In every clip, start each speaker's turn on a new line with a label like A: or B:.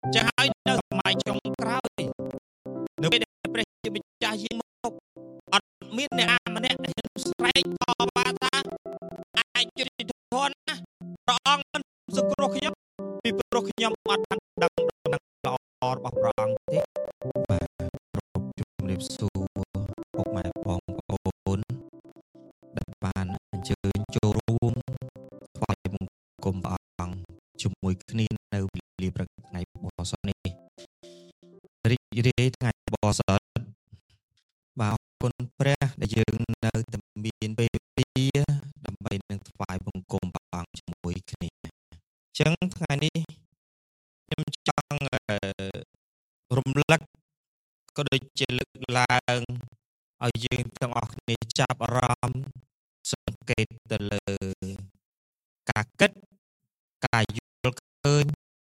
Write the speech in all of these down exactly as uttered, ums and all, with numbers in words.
A: ចឹងហើយនៅសម័យចុងក្រោយនៅពេលដែលព្រះជាម្ចាស់យាងមកអត់មានអ្នកអាម្នាក់ហ៊ានស្រែកតវ៉ាថាអាចយុត្តិធម៌ណាព្រះអង្គមិនសង្គ្រោះខ្ញុំពីព្រោះខ្ញុំអត់បានដឹងដំណឹងល្អរបស់ព្រះអង្គទេបាទជំរាបសួរពុកម៉ែបងប្អូនដែលបានអញ្ជើញចូលរួមថ្វាយបង្គំព្រះអង្គជាមួយគ្នានៅវេលាព្រឹកថ្ងៃបរិសុទ្ធនេះរីករាយថ្ងៃបរិសុទ្ធបាទអរគុណព្រះដែលយើងនៅតែមានពេលវេលាដើម្បីនឹងថ្វាយបង្គំព្រះអង្គជាមួយគ្នាអញ្ចឹងថ្ងៃនេះខ្ញុំចង់រំលឹកក៏ដូចជាលើកឡើងឲ្យយើងទាំងអស់គ្នាចាប់អារម្មណ៍សង្កេតទៅលើការគិតការយល់ឃើញ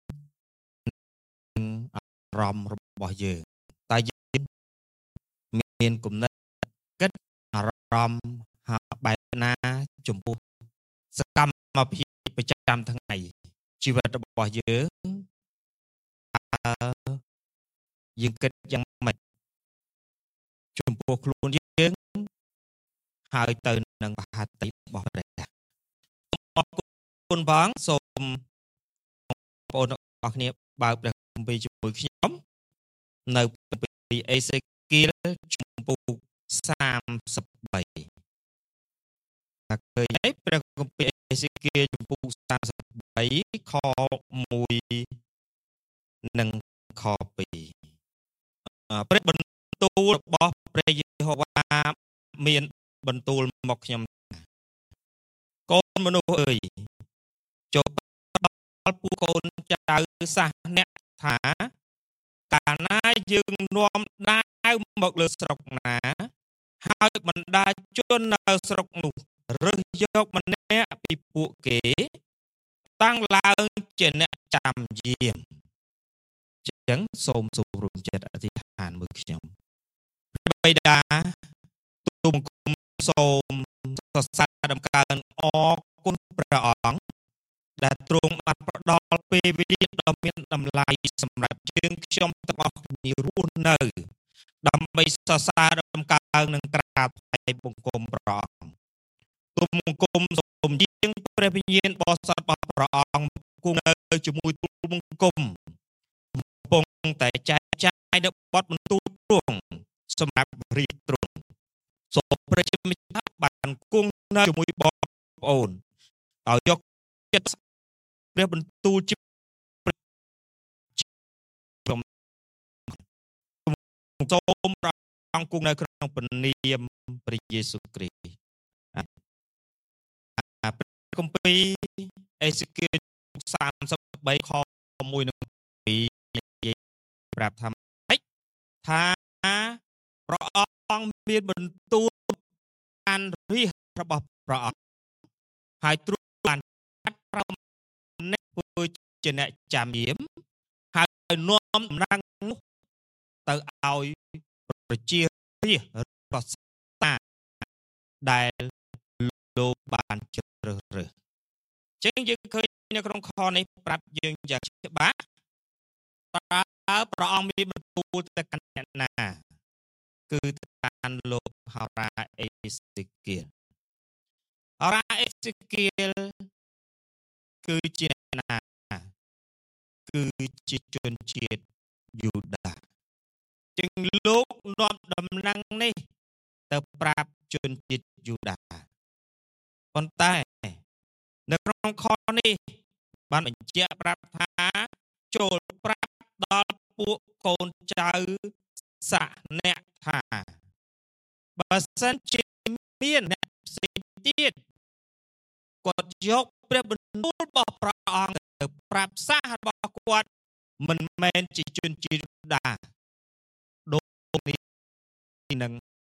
A: អារម្មណ៍របស់យើងតើយើងមានគំនិតគិតអារម្មណ៍បែបណាចំពោះសកម្មភាពប្រចាំថ្ងៃជីវិតរបស់យើងយើងគិតយ៉ាងម៉េចចំពោះខ្លួនយើងហើយទៅនឹងបហតិរបស់ព្រះអរគុណបងសូមបងប្អូនទាំងអស់គ្នាបើកព្រះគម្ពីរជាមួយខ្ញុំនៅពីអេសេគៀលជំពូកសាមសិបបីឃើញហើយព្រះគម្ពីរអេសេគៀលជំពូកសាមសិបបីខមួយនិងខពីរព្រះបន្ទូលរបស់ព្រះយេហូវ៉ាមានបន្ទូលមកខ្ញុំកូនមនុស្សអើយចូលដល់ពួកកូនចៅសាសអ្នកថាកាលណាយើងនាំដាវមកលើស្រុកណាហើយបណ្ដាជននៅស្រុកនោះរើសយកម្នាក់ពីពួកគេតាំងឡើងជាអ្នកចាំយាមអញ្ចឹងសូមសូមរួមចិត្តអធិដ្ឋានមួយខ្ញុំព្រះបិតាទូលបង្គំសូមសរសើរដំកើងអរគុណព្រះអង្គដែលទ្រង់បានផ្ដល់ពេលវេលាដ៏មានតម្លៃសម្រាប់យើងខ្ញុំទាំងអស់គ្នារស់នៅដើម្បីសរសើរដំកើងនិងក្រាបថ្វាយបង្គំព្រះអង្គទូលបង្គំសូមយាងព្រះវិញ្ញាណបរិសុទ្ធរបស់ព្រះអង្គគង់នៅជាមួយទូលបង្គំកំពុងតែចែកចាយនៅបទបន្ទូលទ្រង់សម្រាប់រាជទ្រង់សូមព្រះជាម្ចាស់បានគង់នៅជាមួយបងប្អូនឲ្យយកចិត្តព្រះបន្ទូលជាសូមព្រះអង្គគង់នៅក្នុងព្រះនាមព្រះយេស៊ូវគ្រីស្ទព្រះគម្ពីរអេសេគៀលសាមសិបបីខមួយនិងពីរប្រាប់ថាម៉េចថាព្រះអង្គមានបន្ទូលអានរាជរបស់ព្រះអង្គហើយទ្រង់បានចាត់ប្រមអ្នកធ្វើជាអ្នកចាំយាមហើយនាំដំណឹងនោះទៅឲ្យប្រជារាស្ត្ររបស់តាដែលលោកបានជ្រើសរើសចឹងយើងឃើញនៅក្នុងខនេះប្រាប់យើងយ៉ាងច្បាស់តើព្រះអង្គមានបន្ទូលទៅកាន់អ្នកណាគឺទៅកាន់លោកហោរាអេសេគៀលហោរាអេសេគៀលគឺជាអ្នកណាគឺជាជនជាតិយូដាចឹងលោកនាំដំណឹងនេះទៅប្រាប់ជនជាតិយូដាប៉ុន្តែនៅក្នុងខនេះបានបញ្ជាក់ប្រាប់ថាចូលប្រាប់ដល់ពួកកូនចៅសាសអ្នកថាបើសិនជាមានអ្នកផ្សេងទៀតគាត់យកព្រះបន្ទូលរបស់ព្រះអង្គទៅប្រាប់សាសរបស់គាត់មិនមែនជាជនជាតិយូដាដូចនេះនឹង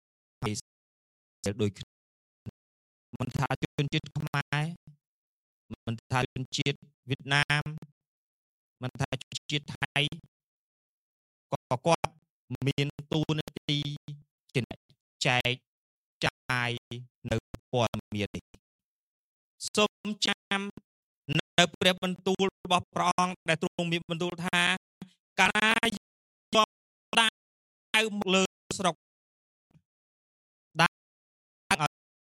A: ដូចមិនថាជនជាតិខ្មែរមិនថាជនជាតិវៀតណាមមិនថាជនជាតិថៃក៏គាត់មានតួនាទីជាអ្នកចែកចាយនៅព័ត៌មាននេះសូមចាំនៅព្រះបន្ទូលរបស់ព្រះអង្គដែលទ្រង់មានបន្ទូលថាកាលណាយកដាវមកលើស្រុកដាវឲ្យ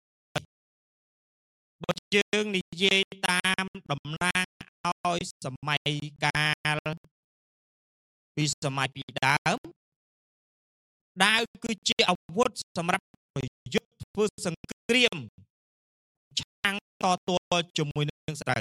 A: បើយើងនិយាយតាមតំណាងឲ្យសម័យកាលពីសម័យពីដើមដាវគឺជាអាវុធសម្រាប់ប្រយុទ្ធធ្វើសង្គ្រាមឆាំងតទល់ជាមួយនឹងស្ដៅ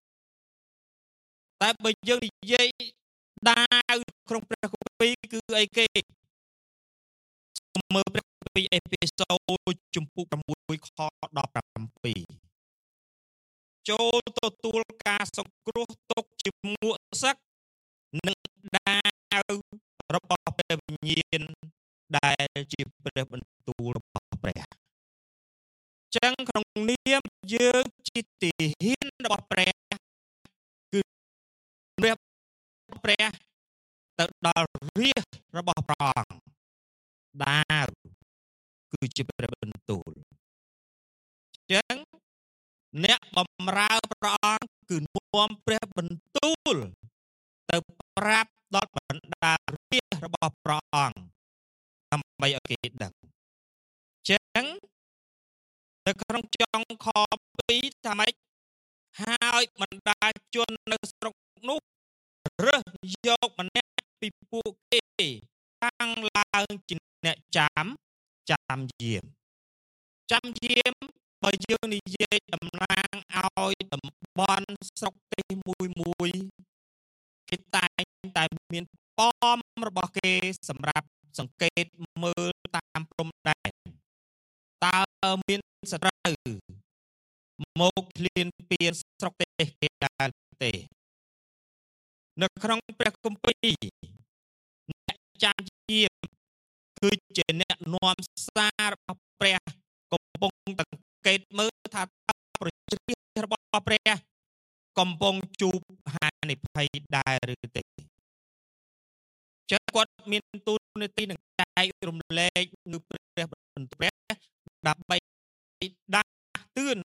A: តែបើយើងនិយាយដាវក្នុងព្រះគម្ពីរគឺអីគេមើលព្រះគម្ពីរអេពីសូតជំពូកប្រាំមួយខដប់ប្រាំពីរចូលទទួលការសង្គ្រោះទុកជាមួកសឹកនិងដាវរបស់ព្រះវិញ្ញាណដែលជាព្រះបន្ទូលរបស់ព្រះចឹងក្នុងនាមយើងជាទាហានរបស់ព្រះគឺព្រះព្រះទៅដល់រាជរបស់ព្រះអង្គដាវគឺជាព្រះបន្ទូលចឹងអ្នកបម្រើព្រះអង្គគឺនាំព្រះបន្ទូលទៅប្រាប់ដល់បណ្ដារាជរបស់ព្រះអង្គដើម្បីឲ្យគេដឹងចឹងនៅក្នុងចុងខពីរថាម៉េចហើយបណ្ដាជននៅស្រុកនោះរើសយកម្នាក់ពីពួកគេតាំងឡើងជាអ្នកចាំចាំយាមចាំយាមបើយើងនិយាយតំណាងឲ្យតំបន់ស្រុកទេសមួយមួយគេតែងតែមានប៉មរបស់គេសម្រាប់សង្កេតមើលតាមព្រំដែនតើមានសត្រូវមកឃ្លានពៀនស្រុកទេសគេដែរទេនៅក្នុងព្រះគម្ពីរអ្នកចាំយាមគឺជាអ្នកនាំសាររបស់ព្រះកំពុងសង្កេតមើលថាប្រជារាស្ត្ររបស់ព្រះកំពុងជួបហានិភ័យដែរឬទេចឹងគាត់មានទូតនីតិនឹងចែករំលែកនៅព្រះបន្ទូលព្រះដើម្បីដាស់តឿន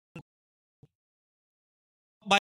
A: បី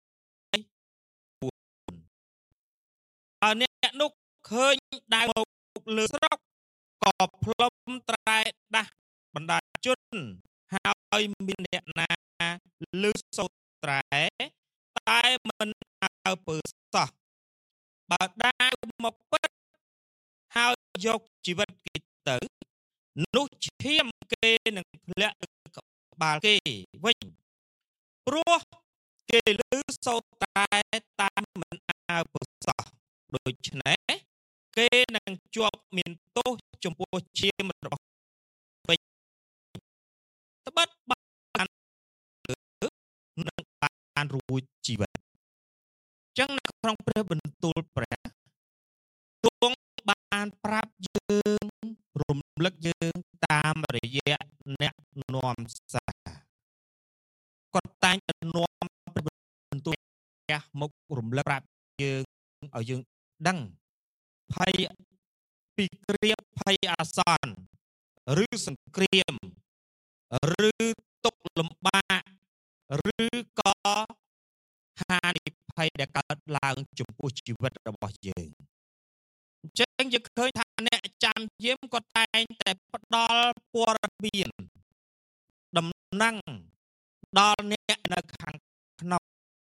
A: អរអ្នកនោះឃើញដើរមកលើស្រុកក៏ផ្លុំត្រែដាស់បណ្ដាជនហើយមានអ្នកណាលើសូត្រត្រែតែមិនអើពើសោះបើដើរមកពិតហើយយកជីវិតគេទៅនោះឈាមគេនឹងធ្លាក់ទៅក្បាលគេវិញព្រោះគេលើសូត្រត្រែតាមមិនអើពើសោះដូច្នេះគេនឹងជាប់មានទោសចំពោះឈាមរបស់វិញត្បិតបាននឹងបានរួចជីវិតចឹងនៅក្នុងព្រះបន្ទូលព្រះទ្រង់បានប្រាប់យើងរំលឹកយើងតាមរយៈអ្នកនាំសារគាត់តែងតែនាំព្រះបន្ទូលព្រះមករំលឹកប្រាប់យើងឲ្យយើងដឹងភ័យពីគ្រាភ័យអាសន្នឬសង្គ្រាមឬទុក្ខលំបាកឬក៏ហានិភ័យដែលកើតឡើងចំពោះជីវិតរបស់យើងអញ្ចឹងយើងឃើញថាអ្នកចាំយាមក៏តែងតែផ្ដល់ព័ត៌មានដំណឹងដល់អ្នកនៅខាងក្នុង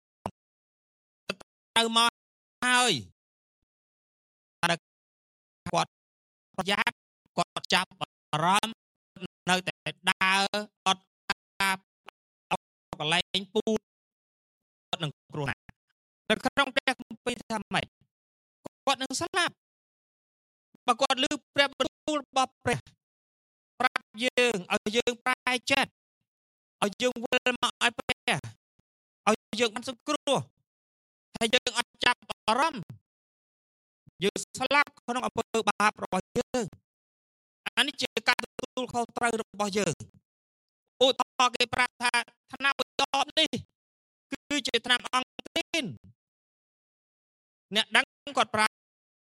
A: ទៅមកហើយតែគាត់ប្រយ័ត្នគាត់ចាប់អារម្មណ៍នៅតែដើរអត់ការកន្លែងពូគាត់នឹងគ្រោះណានៅក្នុងព្រះគម្ពីរថាម៉េចគាត់នឹងស្លាប់បើគាត់ឮព្រះបន្ទូលរបស់ព្រះប្រាប់យើងឲ្យយើងប្រែចិត្តឲ្យយើងវិលមកឲ្យព្រះឲ្យយើងបានសង្គ្រោះហើយយើងអត់ចាប់អារម្មណ៍យើងស្លាប់ក្នុងអំពើបាបរបស់យើងអានេះជាការទទួលខុសត្រូវរបស់យើងឧទាហរណ៍គេប្រាប់ថាថ្នាំដបនេះគឺជាថ្នាំអង្គទីនអ្នកដឹងគាត់ប្រាប់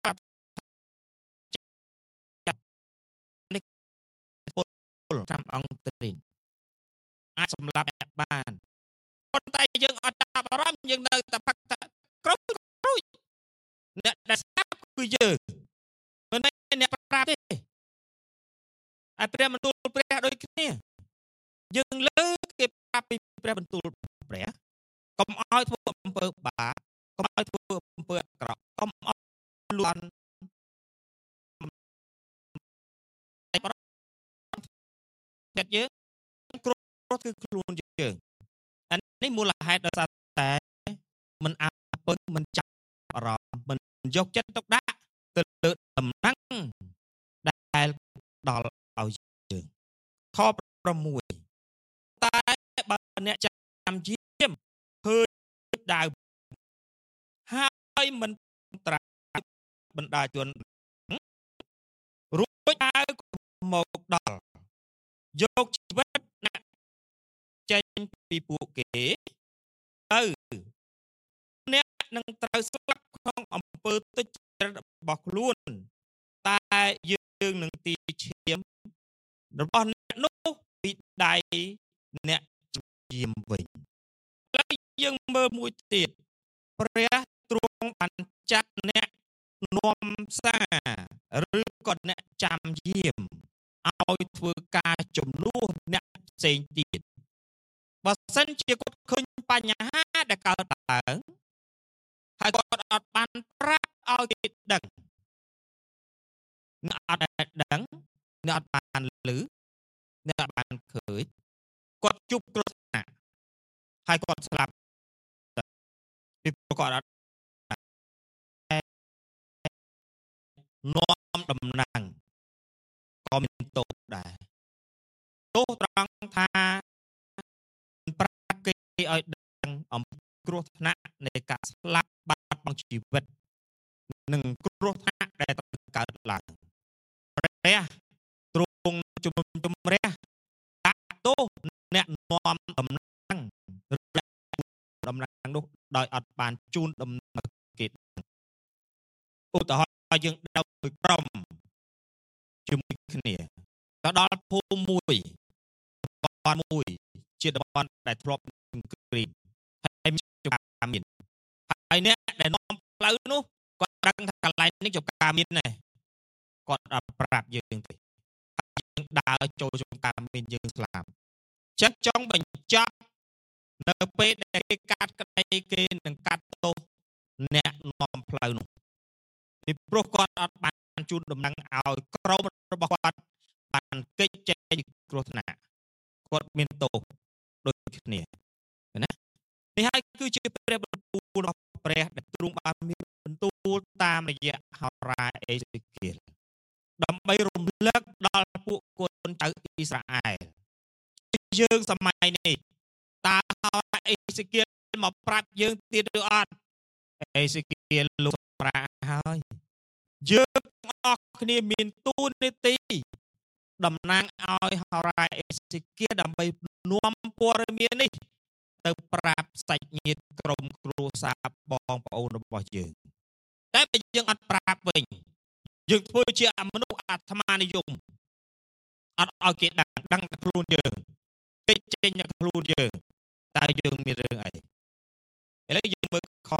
A: នេះថ្នាំអង្គទីនអាចសម្លាប់អ្នកបានប៉ុន្តែយើងអត់ចាប់អារម្មណ៍យើងនៅតែផឹកតែក្រូចក្រូចអ្នកដែលស្លាប់គឺយើង aiព្រះបន្ទូលព្រះដូចគ្នាយើងលើគេប្រាប់ពីព្រះបន្ទូលព្រះកុំឲ្យធ្វើអំពើបាបកុំឲ្យធ្វើអំពើអាក្រក់កុំឲ្យលន់ចិត្តយើងគ្រោះគឺខ្លួនយើងអានេះមូលហេតុដោយសារតែមិនអើពើមិនចាប់អារម្មណ៍មិនយកចិត្តទុកដាក់ទៅលើដំណឹងដែលដល់ឲ្យយើងខ6តែបើអ្នកចាំយាមឃើញដាវហើយមិនត្រាបណ្ដាជនរួចដាវមកដល់យកជីវិតអ្នកចេញពីពួកគេទៅអ្នកនឹងត្រូវស្លាប់ក្នុងអំពើទុច្ចរិតរបស់ខ្លួនតែយើងនឹងទីឈាមរបស់អ្នកនោះពីដៃអ្នកយាមវិញហើយយើងមើលមួយទៀតព្រះទ្រង់បានចាត់អ្នកនាំសារឬក៏អ្នកចាំយាមឲ្យធ្វើការជំនួសអ្នកផ្សេងទៀតបើសិនជាគាត់ឃើញបញ្ហាដែលកើតឡើងហើយគាត់អត់បានប្រាប់ឲ្យគេដឹងអ្នកអត់ដឹងអ្នកអត់បានឮអ្នកអត់បានឃើញគាត់ជួបគ្រោះថ្នាក់ហើយគាត់ស្លាប់ពីព្រោះគាត់អត់នាំដំណឹងក៏មានទោសដែរទោសត្រង់ថាប្រាប់គេឲ្យដឹងអំពីគ្រោះថ្នាក់នៃការស្លាប់បាត់បង់ជីវិតនិងគ្រោះថ្នាក់ដែលត្រូវកើតឡើងព្រះទ្រង់ជំនុំជម្រះតាក់ទោសអ្នកនាំដំណឹងដំណឹងនោះដោយអត់បានជូនដំណឹងគេឧទាហរណ៍យើងដើរមួយក្រុមជាមួយគ្នាទៅដល់ភូមិមួយតំបន់មួយជាតំបន់ដែលធ្លាប់នឹងគ្រីមហើយមានចំការមានហើយអ្នកដែលនាំផ្លូវនោះគាត់ដឹងថាកន្លែងនេះចំការមានដែរគាត់អត់ប្រាប់យើងទេហើយយើងដើរចូលចំការមានយើងស្លាប់ចឹងចង់បញ្ចប់នៅពេលដែលគេកាត់ក្តីគេនឹងកាត់ទោសអ្នកនាំផ្លូវនោះពីព្រោះគាត់អត់បានជូនដំណឹងឲ្យក្រុមរបស់គាត់បានកិច្ចចេញគ្រោះថ្នាក់គាត់មានទោសដូចគ្នាណានេះហើយគឺជាព្រះបន្ទូលរបស់ព្រះដែលទ្រង់បានមានបន្ទូលតាមរយៈហោរាអេសេគៀលដើម្បីរំលឹកដល់ពួកកូនចៅអ៊ីស្រាអែលយើងសម័យនេះតើហោរាអេសេគៀលមកប្រាប់យើងទៀតឬអត់អេសេគៀលលោកសម្រាប់ហើយយើងអស់គ្នាមានទូនាទីតំណាងឲ្យហោរាអេសេគៀលដើម្បីនាំព័ត៌មាននេះទៅប្រាប់សាច់ញាតិក្រុមគ្រួសារបងប្អូនរបស់យើងតែបើយើងអត់ប្រាប់វិញយើងធ្វើជាមនុស្សអាត្មានិយមអត់ឲ្យគេដឹងដឹងតែខ្លួនយើងគេចេញតែខ្លួនយើងតើយើងមានរឿងអីឥឡូវយើងមើលខ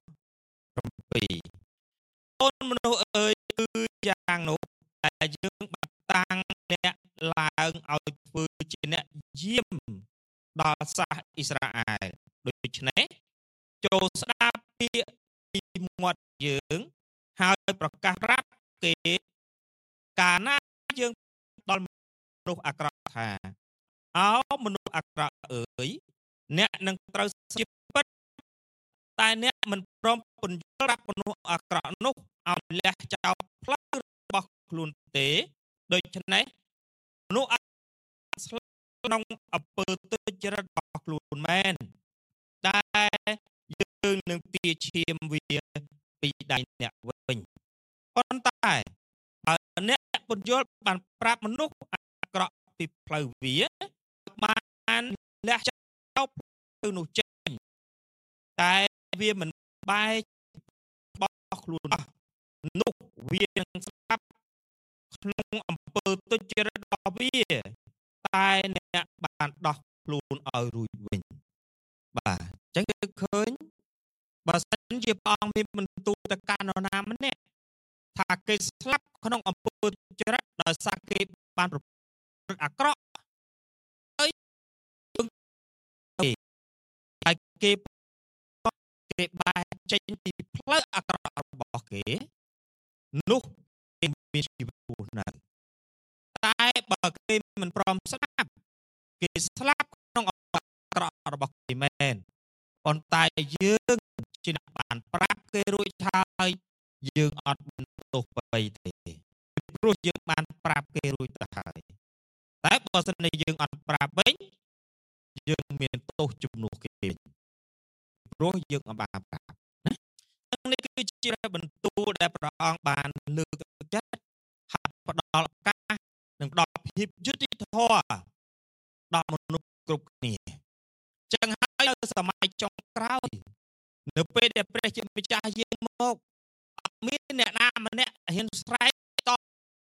A: 7អូនមនុស្សអើយគឺយ៉ាងនោះតែយើងបានតាំងអ្នកឡើងឲ្យធ្វើជាអ្នកយាមដល់សាសអ៊ីស្រាអែលដូច្នេះចូលស្ដាប់ពាក្យពីមាត់យើងហើយប្រកាសប្រាប់គេកាលណាយើងដល់មនុស្សអាក្រក់ថាអោមនុស្សអាក្រក់អើយអ្នកនឹងត្រូវជាពិតតែអ្នកមិនព្រមពន្យល់ប្រាប់មនុស្សអាក្រក់នោះឲ្យលះចោលផ្លូវរបស់ខ្លួនទេដូច្នេះមនុស្សអាស្លាប់ក្នុងអំពើទុច្ចរិតរបស់ខ្លួនមែនតែយើងនឹងទាឈាមវាពីដៃអ្នកវិញប៉ុន្តែបើអ្នកពន្យល់បានប្រាប់មនុស្សអាក្រក់ពីផ្លូវវាបានលះចោលផ្លូវនោះចេញតែវាមិនបែករបស់ខ្លួននោះវានឹងស្លាប់ក្នុងអំពើទុច្ចរិតរបស់វាតែអ្នកបានដោះខ្លួនឲ្យរួចវិញបាទអញ្ចឹងគឺឃើញបើសិនជាព្រះអង្គមានបន្ទូលទៅកាន់នរណាម្នាក់ថាគេស្លាប់ក្នុងអំពើទុច្ចរិតដោយសារគេបានប្រអាក្រក់ហើយហើយគេគេបែរចេញពីផ្លូវអាក្រក់របស់គេនោះគេមានជីវិតរស់នៅតែបើគេមិនព្រមស្ដាប់គេស្លាប់ក្នុងអាក្រក់របស់គេមែនប៉ុន្តែយើងជាអ្នកបានប្រាប់គេរួចហើយយើងអត់មានទោសបីទេព្រោះយើងបានប្រាប់គេរួចទៅហើយតែបើសិនជាយើងអត់ប្រាប់វិញយើងមានទោសជំនួសគេព្រោះយើងអត់បានប្រាប់ណានេះគឺជាបន្ទូលដែលព្រះអង្គបានលើកទឹកចិត្តហើយផ្ដល់ឱកាសនិងផ្ដល់ភាពយុត្តិធម៌ដល់មនុស្សគ្រប់គ្នាចឹងហើយនៅសម័យចុងក្រោយនៅពេលដែលព្រះជាម្ចាស់យាងមកអត់មានអ្នកណាម្នាក់ហ៊ានស្រែកតប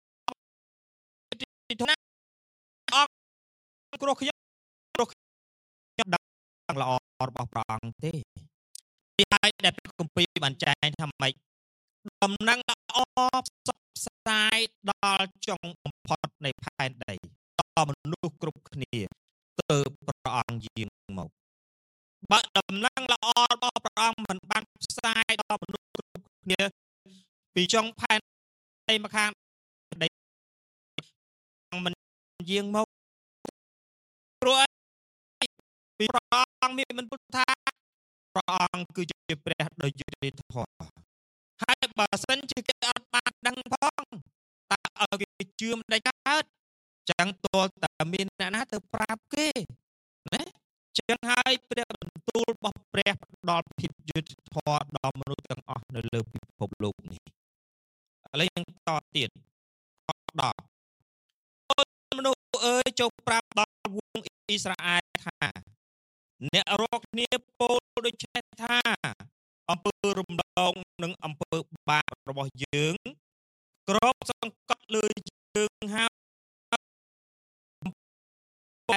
A: ណាអរគ្រោះខ្ញុំគ្រោះខ្ញុំដឹងល្អរបស់ព្រះអង្គទេពីហើយដែលព្រះគម្ពីរបានចែងថាម៉េចដំណឹងល្អផ្សព្វផ្សាយដល់ចុងបំផុតនៃផែនដីដល់មនុស្សគ្រប់គ្នាទៅព្រះអង្គយាងមកបើដំណឹងល្អរបស់ព្រះអង្គមិនបានផ្សាយដល់មនុស្សគ្រប់គ្នាពីចុងផែនដីម្ខាងដីមិនយាងមកព្រោះពីព្រះអង្គមានបន្ទូលថាព្រះអង្គគឺជាព្រះដ៏យុត្តិធម៌ហើយបើសិនជាគេអត់បានដឹងផងតើឲ្យគេជឿមិនដេចកើតចឹងទល់តែមានអ្នកណាទៅប្រាប់គេណាចឹងហើយព្រះបន្ទូលរបស់ព្រះផ្ដល់ភាពយុត្តិធម៌ដល់មនុស្សទាំងអស់នៅលើពិភពលោកនេះឥឡូវយើងតទៀតដល់មនុស្សអើយចូលប្រាប់ដល់វងអ៊ីស្រាអែលថាអ្នករកគ្នាពោលដូចចេះថាអំពើរំលងនិងអំពើបាបរបស់យើងក្របសង្កត់លើយើងហើយតែ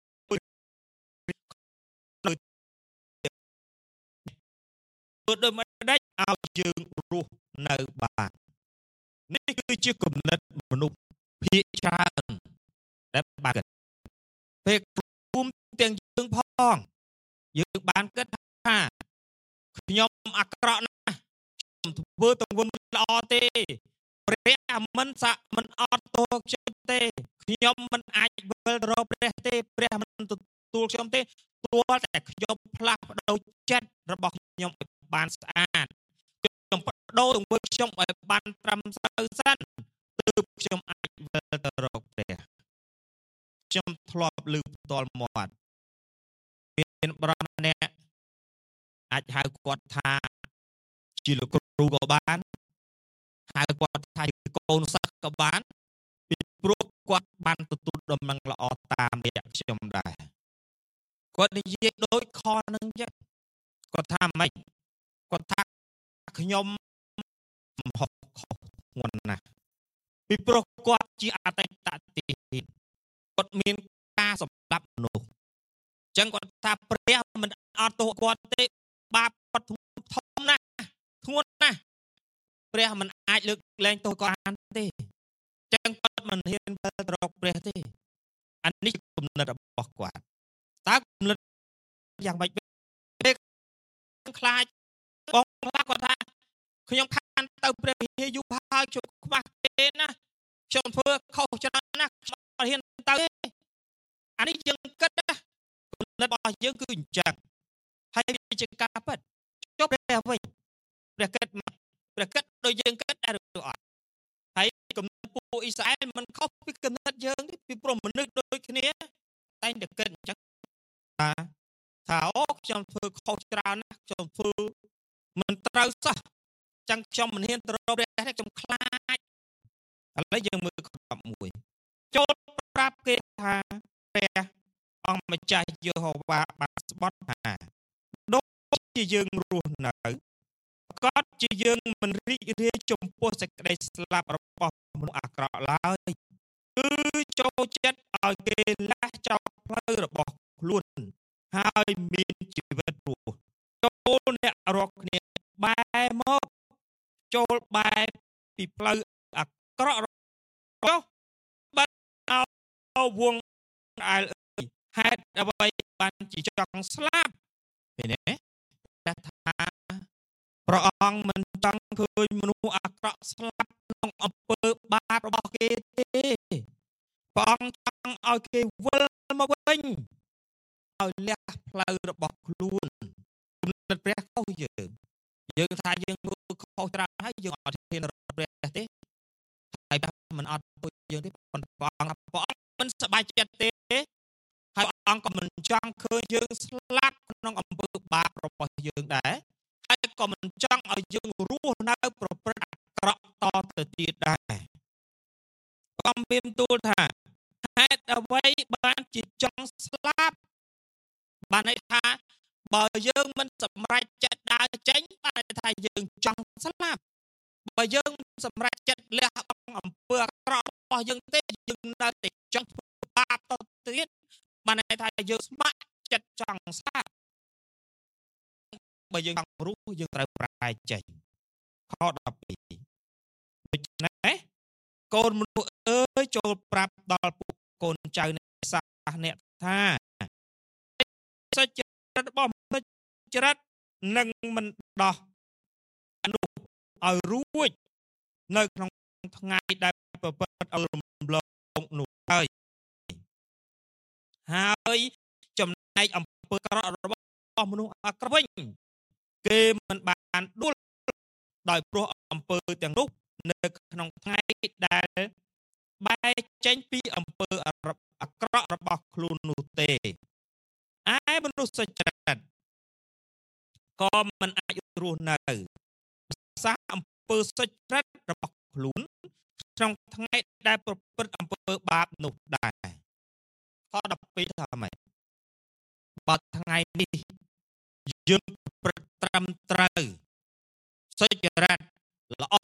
A: ដូចមិនដេចឲ្យយើងរស់នៅបាននេះគឺជាគំនិតមនុស្សភាគច្រើនដែលបានពេលគុំទាំងយើងផងយើងបានគិតថាខ្ញុំអាក្រក់ណាស់ខ្ញុំធ្វើទង្វើមិនល្អទេព្រះមិនសាក់មិនអត់ទោសខ្ញុំទេខ្ញុំមិនអាចវិលទៅរកព្រះទេព្រះមិនទទួលខ្ញុំទេទោះតែខ្ញុំផ្លាស់ប្ដូរចិត្តរបស់ខ្ញុំឲ្យបានស្អាតខ្ញុំបដូរទង្វើខ្ញុំឲ្យបានត្រឹមត្រូវសិនទើបខ្ញុំអាចវិលទៅរកព្រះខ្ញុំធ្លាប់ឮផ្ទាល់មាត់មានបរិបម្នាក់អាចហៅគាត់ថាជាលោកគ្រូក៏បានហៅគាត់ថាជាកូនសិស្សក៏បានពីព្រោះគាត់បានទទួលដំណឹងល្អតាមរយៈខ្ញុំដែរគាត់និយាយដូចខនឹងចឹងគាត់ថាម៉េចគាត់ថាខ្ញុំហុកខុសធ្ងន់ណាស់ពីព្រោះគាត់ជាអតីតទាហានគាត់មានការសម្លាប់មនុស្សចឹងគាត់ថាព្រះមិនអត់ទោសគាត់ទេបាបគាត់ធំណាស់ធ្ងន់ណាស់ព្រះមិនអាចលើកលែងទោសគាត់បានទេចឹងគាត់មិនហ៊ានទៅរកព្រះទេអានេះគំនិតរបស់គាត់តើគំនិតយ៉ាងម៉េចពេលខ្លាចបងខ្លាចគាត់ថាខ្ញុំខានទៅព្រះវិហារយូរហើយជួបខ្វះទេណាខ្ញុំធ្វើខុសច្រើនណាស់ខ្ញុំអត់ហ៊ានទៅទេអានេះយើងគិតណាគំនិតរបស់យើងគឺអញ្ចឹងហើយវាជាការពិតចុះព្រះវិញព្រះគិតព្រះគិតដូចយើងគិតដែរឬអត់ហើយគំនិតពួកអ៊ីស្រាអែលមិនខុសពីគំនិតយើងទេពីព្រោះមនុស្សដូចគ្នាតែតែគិតអញ្ចឹងថាថាអូខ្ញុំធ្វើខុសច្រើនណាស់ខ្ញុំធ្វើមិនត្រូវសោះចឹងខ្ញុំមិនហ៊ានទៅរកព្រះទេខ្ញុំខ្លាចឥឡូវយើងមើលខមួយចូលប្រាប់គេថាព្រះអង្គម្ចាស់យេហូវ៉ាបានស្បត់ថាដូចជាយើងរស់នៅប្រកាសជាយើងមិនរីករាយចំពោះសេចក្តីស្លាប់របស់មនុស្សអាក្រក់ឡើយគឺចូលចិត្តឲ្យគេលះចោលផ្លូវរបស់ខ្លួនហើយមានជីវិតរស់ចូលអ្នករកគ្នាបែរមកចូលបែរពីផ្លូវអាក្រក់ចុះបាត់វងដែលហេតុអ្វីបានជាចង់ស្លាប់ឃើញទេព្រះថាព្រះអង្គមិនចង់ឃើញមនុស្សអាក្រក់ស្លាប់ក្នុងអំពើបាបរបស់គេទេព្រះអង្គចង់ឲ្យគេវិលមកវិញឲ្យលះផ្លូវរបស់ខ្លួនគំនិតព្រះខុសយើងយើងថាយើងខុសច្រើនហើយយើងអត់ហ៊ានរត់ព្រះទេហើយមិនអត់ពួកយើងទេប៉ុន្តែព្រះអង្គព្រះអង្គមិនសប្បាយចិត្តទេហើយព្រះអង្គក៏មិនចង់ឃើញយើងស្លាប់ក្នុងអំពើបាបរបស់យើងដែរហើយក៏មិនចង់ឲ្យយើងរស់នៅប្រព្រឹត្តអាក្រក់តទៅទៀតដែរព្រះអង្គមានទូលថាហេតុអ្វីបានជាចង់ស្លាប់បានន័យថាបើយើងមិនសម្រេចចិត្តដើរចេញបានន័យថាយើងចង់ស្លាប់បើយើងសម្រេចចិត្តលះបង់អំពើអាក្រក់របស់យើងទេយើងនៅតែចង់ធ្វើបាបទៅទៀតបានន័យថាយើងស្ម័គ្រចិត្តចង់ស្លាប់បើយើងចង់រស់យើងត្រូវប្រែចេញខដប់ពីរដូច្នេះកូនមនុស្សអើយចូលប្រាប់ដល់ពួកកូនចៅអ្នកសាសអ្នកថាសុចរិតរបស់មនុស្សចរិតនឹងមិនដោះនោះឲ្យរួចនៅក្នុងថ្ងៃដែលប្រព្រឹត្តឲ្យរំលងនោះហើយហើយចំណែកអំពើអាក្រក់របស់មនុស្សអាក្រក់វិញគេមិនបានដួលដោយព្រោះអំពើទាំងនោះនៅក្នុងថ្ងៃដែលបែកចេញពីអំពើអាក្រក់របស់ខ្លួននោះទេឯមនុស្សសុចរិតក៏មិនអាចរស់នៅសារអំពើសុចរិតរបស់ខ្លួនក្នុងថ្ងៃដែលប្រព្រឹត្តអំពើបាបនោះដែរខដប់ពីរថាម៉េចបើថ្ងៃនេះយើងប្រព្រឹត្តត្រឹមត្រូវសុចរិតល្អ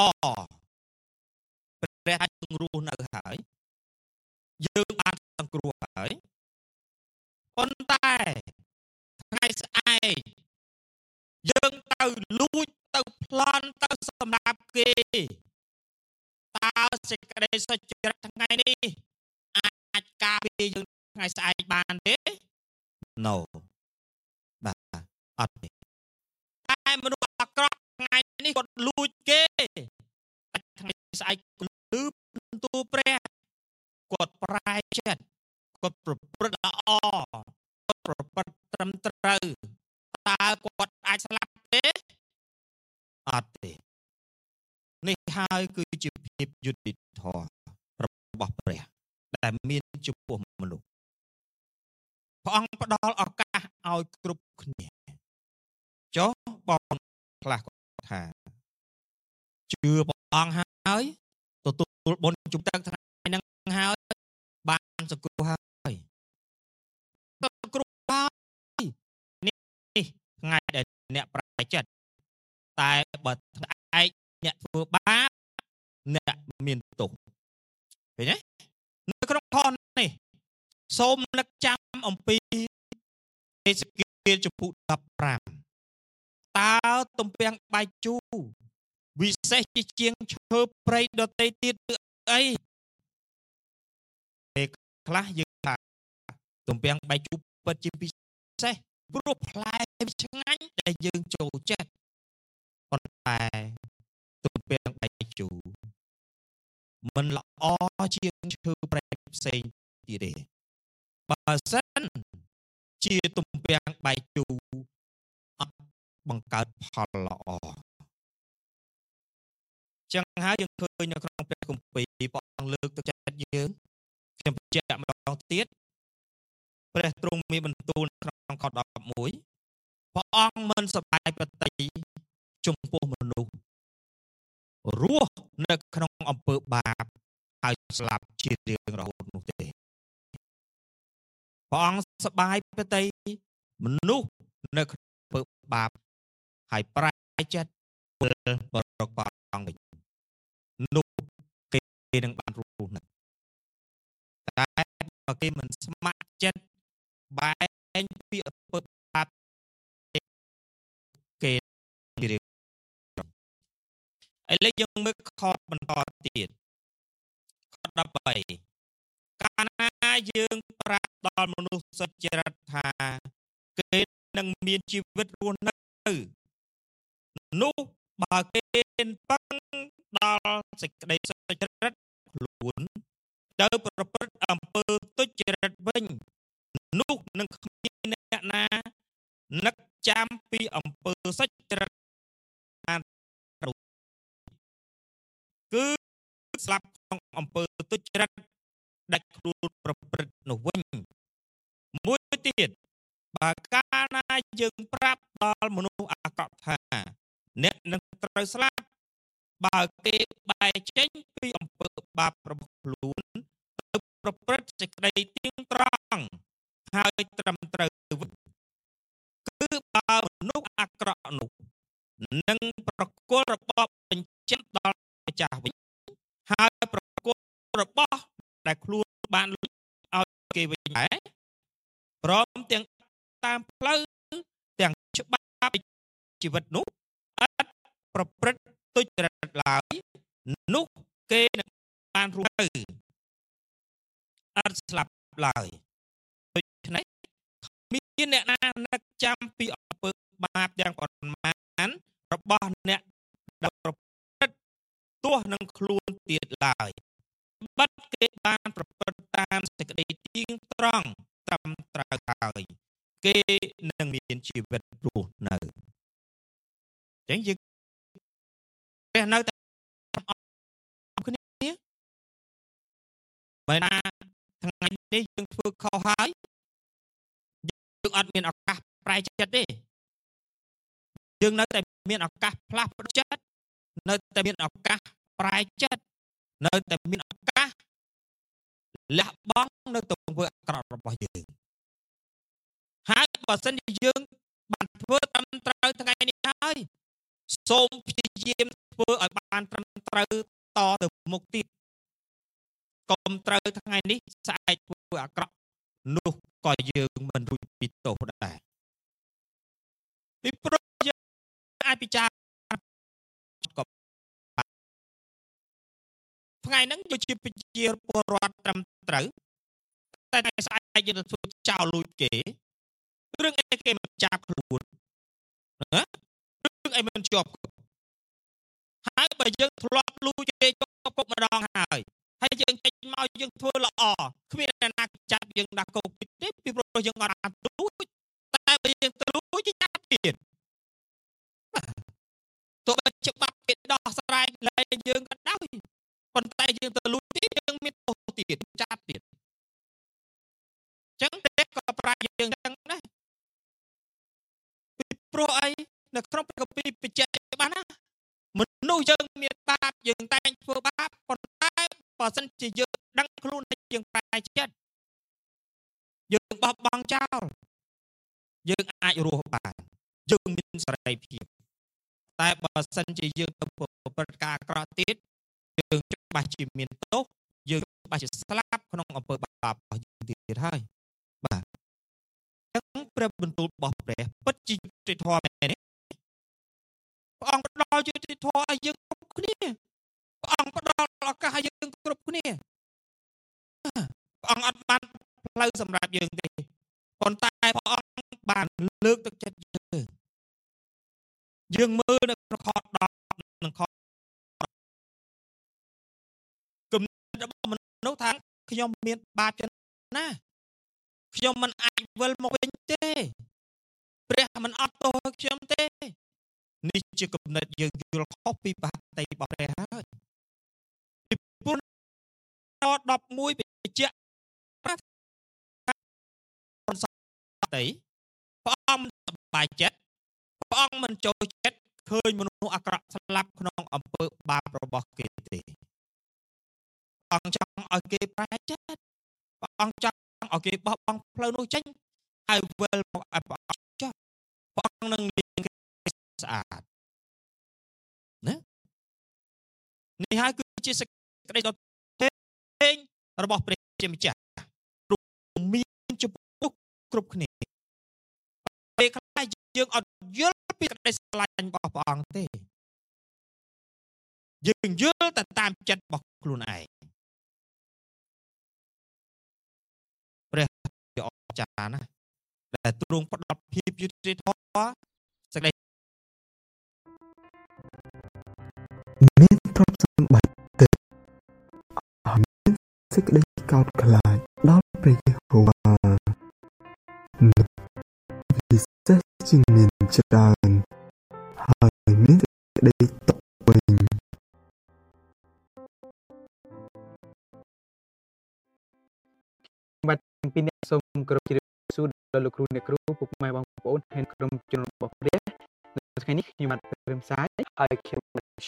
A: ព្រះអាចនឹងរស់នៅហើយយើងបានសង្គ្រោះហើយប៉ុន្តែថ្ងៃស្អែកយើងទៅលួចទៅប្លន់ទៅសម្រាប់គេតើសេចក្តីសុចរិតថ្ងៃនេះអាចការពារយើងថ្ងៃស្អែកបានទេ No បាទអត់ទេតែមនុស្សអាក្រក់ថ្ងៃនេះគាត់លួចគេថ្ងៃស្អែកលឺបន្ទូលព្រះគាត់ប្រែចិត្តគាត់ប្រព្រឹត្តល្អគាត់ប្រព្រឹត្តត្រឹមត្រូវតើគាត់អាចស្លាប់ទេអត់ទេនេះហើយគឺជាភាពយុត្តិធម៌របស់ព្រះដែលមានចំពោះមនុស្សព្រះអង្គផ្ដល់ឱកាសឲ្យគ្រប់គ្នាចុះបងខ្លះគាត់ថាជឿព្រះអង្គហើយទទួលបុណ្យជុំទឹកថ្ងៃហ្នឹងហើយបានសង្គ្រោះហើយសង្គ្រោះហើយនេះថ្ងៃដែលអ្នកប្រែចិត្តតែបើថ្ងៃឯងអ្នកធ្វើបាបអ្នកមានទោសឃើញទេនៅក្នុងខនេះសូមនឹកចាំអំពីហេសេគៀលចំពុកដប់ប្រាំតើទំពាំងបាយជូរវិសេសជាជាងឈើព្រៃដទៃទៀតគឺអីពេលខ្លះយើងថាទំពាំងបាយជូរពិតជាពិសេសព្រោះផ្លែវាឆ្ងាញ់ដែលយើងចូលចិត្តប៉ុន្តែទំពាំងបាយជូរមិនល្អជាងឈើព្រៃផ្សេងទៀតទេបើសិនជាទំពាំងបាយជូរអត់បង្កើតផលល្អចឹងហើយយើងឃើញនៅក្នុងព្រះគម្ពីរព្រះអង្គលើកទឹកចិត្តយើងខ្ញុំបញ្ជាក់ម្ដងទៀតព្រះទ្រង់មានបន្ទូលក្នុងខដប់មួយព្រះអង្គមិនសប្បាយប្រតិចំពោះមនុស្សរស់នៅក្នុងអំពើបាបហើយស្លាប់ជារៀងរហូតនោះទេព្រះអង្គសប្បាយប្រតិមនុស្សនៅក្នុងអំពើបាបហើយប្រែចិត្តវិលបរកព្រះអង្គវិញនោះគេនឹងបានរស់នៅតែបើគេមិនស្ម័គ្រចិត្តបែងពីអំពើបាបគេរៀងឥឡូវយើងមើលខបន្តទៀតខដប់បីកាលណាយើងប្រាប់ដល់មនុស្សសុចរិតថាគេនឹងមានជីវិតរស់នៅនោះបើគេពឹងដល់សេចក្តីសុចរិតខ្លួនទៅប្រព្រឹត្តអំពើទុច្ចរិតវិញនោះនឹងគ្មានអ្នកណានឹកចាំពីអំពើសុចរិតបានគឺស្លាប់ក្នុងអំពើទុច្ចរិតដាច់ខ្លួនប្រព្រឹត្តនោះវិញមួយទៀតបើកាលណាយើងប្រាប់ដល់មនុស្សអាក្រក់ថាអ្នកនឹងត្រូវស្លាប់បើគេបែរចេញពីអំពើបាបរបស់ខ្លួនទៅប្រព្រឹត្តសេចក្តីទៀងត្រង់ហើយត្រឹមត្រូវវិញគឺបើមនុស្សអាក្រក់នោះនឹងប្រគល់របស់បញ្ជាក់ដល់ម្ចាស់វិញហើយប្រគល់របស់ដែលខ្លួនបានលួចឲ្យគេវិញដែរព្រមទាំងតាមផ្លូវទាំងច្បាប់ជីវិតនោះអត់ប្រព្រឹត្តទុច្ចរិតឡើយនោះគេនឹងបានរស់ទៅអត់ស្លាប់ឡើយដូច្នេះមានអ្នកណានឹកចាំពីអំពើបាបយ៉ាងប៉ុន្មានរបស់អ្នកដែលប្រព្រឹត្តទោះនឹងខ្លួនទៀតឡើយបាត់គេបានប្រព្រឹត្តតាមសេចក្តីទៀងត្រង់ត្រឹមត្រូវហើយគេនឹងមានជីវិតរស់នៅចឹងយើងព្រះនៅតែគ្នាបើណាថ្ងៃនេះយើងធ្វើខុសហើយយើងអត់មានឱកាសប្រែចិត្តទេយើងនៅតែមានឱកាសផ្លាស់ប្ដូរចិត្តនៅតែមានឱកាសប្រែចិត្តនៅតែមានឱកាសលះបង់នៅទង្វើអាក្រក់របស់យើងហើយបើសិនជាយើងបានធ្វើត្រឹមត្រូវថ្ងៃនេះហើយសូមព្យាយាមធ្វើឲ្យបានត្រឹមត្រូវតទៅមុខទៀតកុំត្រូវថ្ងៃនេះស្អែកធ្វើអាក្រក់នោះក៏យើងមិនរួចពីទោសដែរពីព្រោះយើងអាចពិចារណាក៏ថ្ងៃហ្នឹងយើងជាប្រជាពលរដ្ឋត្រឹមត្រូវតែស្អែកយើងទៅធ្វើចោលលួចគេរឿងអីគេមិនចាប់ខ្លួនណារឿងអីមិនជាប់ហើយបើយើងធ្លាប់លួចគេជាប់គុកម្ដងហើយហើយយើងចេញមកយើងធ្វើល្អគ្មានអ្នកណាចាប់យើងដាក់គុកទេពីព្រោះយើងអត់បានលួចតែបើយើងទៅលួចគេចាប់ទៀតទោះបីច្បាប់គេដោះស្រាយលែងយើងក៏ដោយប៉ុន្តែយើងទៅលួចទៀតយើងមានទោសទៀតចាប់ទៀតចឹងទេក៏ប្រាជ្ញយើងចឹងដែរពីព្រោះអីនៅក្នុងព្រះគម្ពីរបញ្ជាក់បានណាមនុស្សយើងមានបាបយើងតែងធ្វើបាបប៉ុន្តែបើសិនជាយើងដឹងខ្លួនថាយើងប្រែចិត្តយើងបោះបង់ចោលយើងអាចរស់បានយើងមានសេរីភាពតែបើសិនជាយើងទៅប្រព្រឹត្តការអាក្រក់ទៀតយើងច្បាស់ជាមានទោសយើងច្បាស់ជាស្លាប់ក្នុងអំពើបាបរបស់យើងទៀតហើយបាទចឹងព្រះបន្ទូលរបស់ព្រះពិតជាយុត្តិធម៌មែនទេព្រះអង្គផ្ដល់យុត្តិធម៌ឲ្យយើងគ្រប់គ្នាព្រះអង្គផ្ដល់ឱកាសឲ្យយើងគ្រប់គ្នាព្រះអង្គអត់បានផ្លូវសម្រាប់យើងទេប៉ុន្តែព្រះអង្គបានលើកទឹកចិត្តយើងយើងមើលនៅក្នុងខដប់និងខគំនិតរបស់មនុស្សថាខ្ញុំមានបាបច្រើនណាស់ខ្ញុំមិនអាចវិលមកវិញទេព្រះមិនអត់ទោសឲ្យខ្ញុំទេនេះជាគំនិតយើងយល់ខុសពីបាបតីរបស់ព្រះហើយពីព្រោះដប់មួយបញ្ជាក់ប្រាប់តីព្រះអង្គមិនសប្បាយចិត្តព្រះអង្គមិនចូលចិត្តឃើញមនុស្សអាក្រក់ស្លាប់ក្នុងអំពើបាបរបស់គេទេព្រះអង្គចង់ឲ្យគេប្រែចិត្តព្រះអង្គចង់ឲ្យគេបោះបង់ផ្លូវនោះចេញហើយវិលមកឲ្យព្រះអង្គចុះព្រះអង្គនឹងលាងគេស្អាតណានេះហើយគឺជាសេចក្តីដ៏ធេងរបស់ព្រះជាម្ចាស់មានចំពោះគ្រប់គ្នាពេលខ្លះយើងអត់យល់ពីក្តីស្រឡាញ់របស់ព្រះអង្គទេយើងយល់តែតាមចិត្តរបស់ខ្លួនឯងចារណាដែលទ្រង់ផ្ដល់ភាពយុត្តិធម៌សេចក្តី
B: មានទ្រព្យសម្បត្តិទេអត់មានសេចក្តីកោតខ្លាចដល់ព្រះយេហូវ៉ាពិសេសជាងមានច្រើនហើយមានសេចក្តីទុកវិញ
C: បាទពីអ្នកសូមគោរពជម្រាបសួរដល់លោកគ្រូអ្នកគ្រូពុកម៉ែបងប្អូនហើយក្រុមជនរបស់ព្រះនៅថ្ងៃនេះខ្ញុំបាទព្រមសាយហើយខ្ញុំ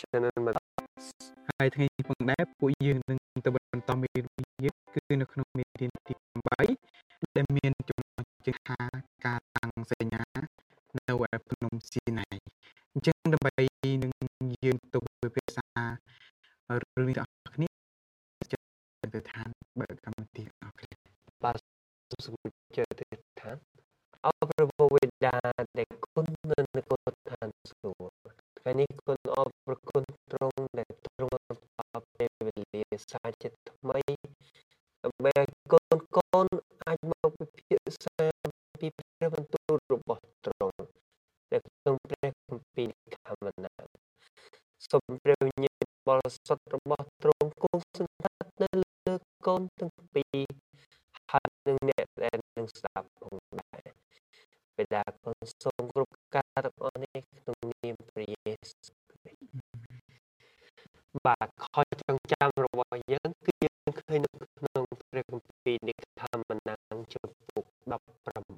C: ហើយថ្ងៃនេះផងដែរពួកយើងនឹងទៅបន្តមេរៀនយើងគឺនៅក្នុងមេរៀនទីeightដែលមានចំណងជើងថាការតាំងសញ្ញានៅឯភ្នំស៊ីណៃអញ្ចឹងដើម្បីនឹងយើងទៅពិភាក្សារឿងនេះទាំងអស់គ្នាទៅឋានបើកម្មវិធីអរគុណបាទសូមជឿទៅឋានអរព្រះវេដាដែលគុណនៅនគរឋានសួគ៌ថ្ងៃនេះគុណអរព្រគុណទ្រង់ដែលទ្រង់បានពេលវេលាសាជាថ្មីដើម្បីឲ្យកូនកូនអាចមកពិភាក្សាពីព្រះបន្ទូលរបស់ទ្រង់ដែលក្នុងព្រះគម្ពីរខមណាសូមព្រះវិញ្ញាណបរិសុទ្ធរបស់ទ្រង់គង់សណ្ឋិតនៅលើកូនទាំងពីរហើយនឹងអ្នកដែលនឹងស្ដាប់ផងដែរបិតាកូនសូមគ្រប់ការទាំងអស់នេះក្នុងនាមព្រះយេស៊ូវគ្រីស្ទបាទខចងចាំរបស់យើងគឺយើងឃើញនៅក្នុងព្រះគម្ពីរនៃធម្មណាំងចំពុកដប់ប្រាំ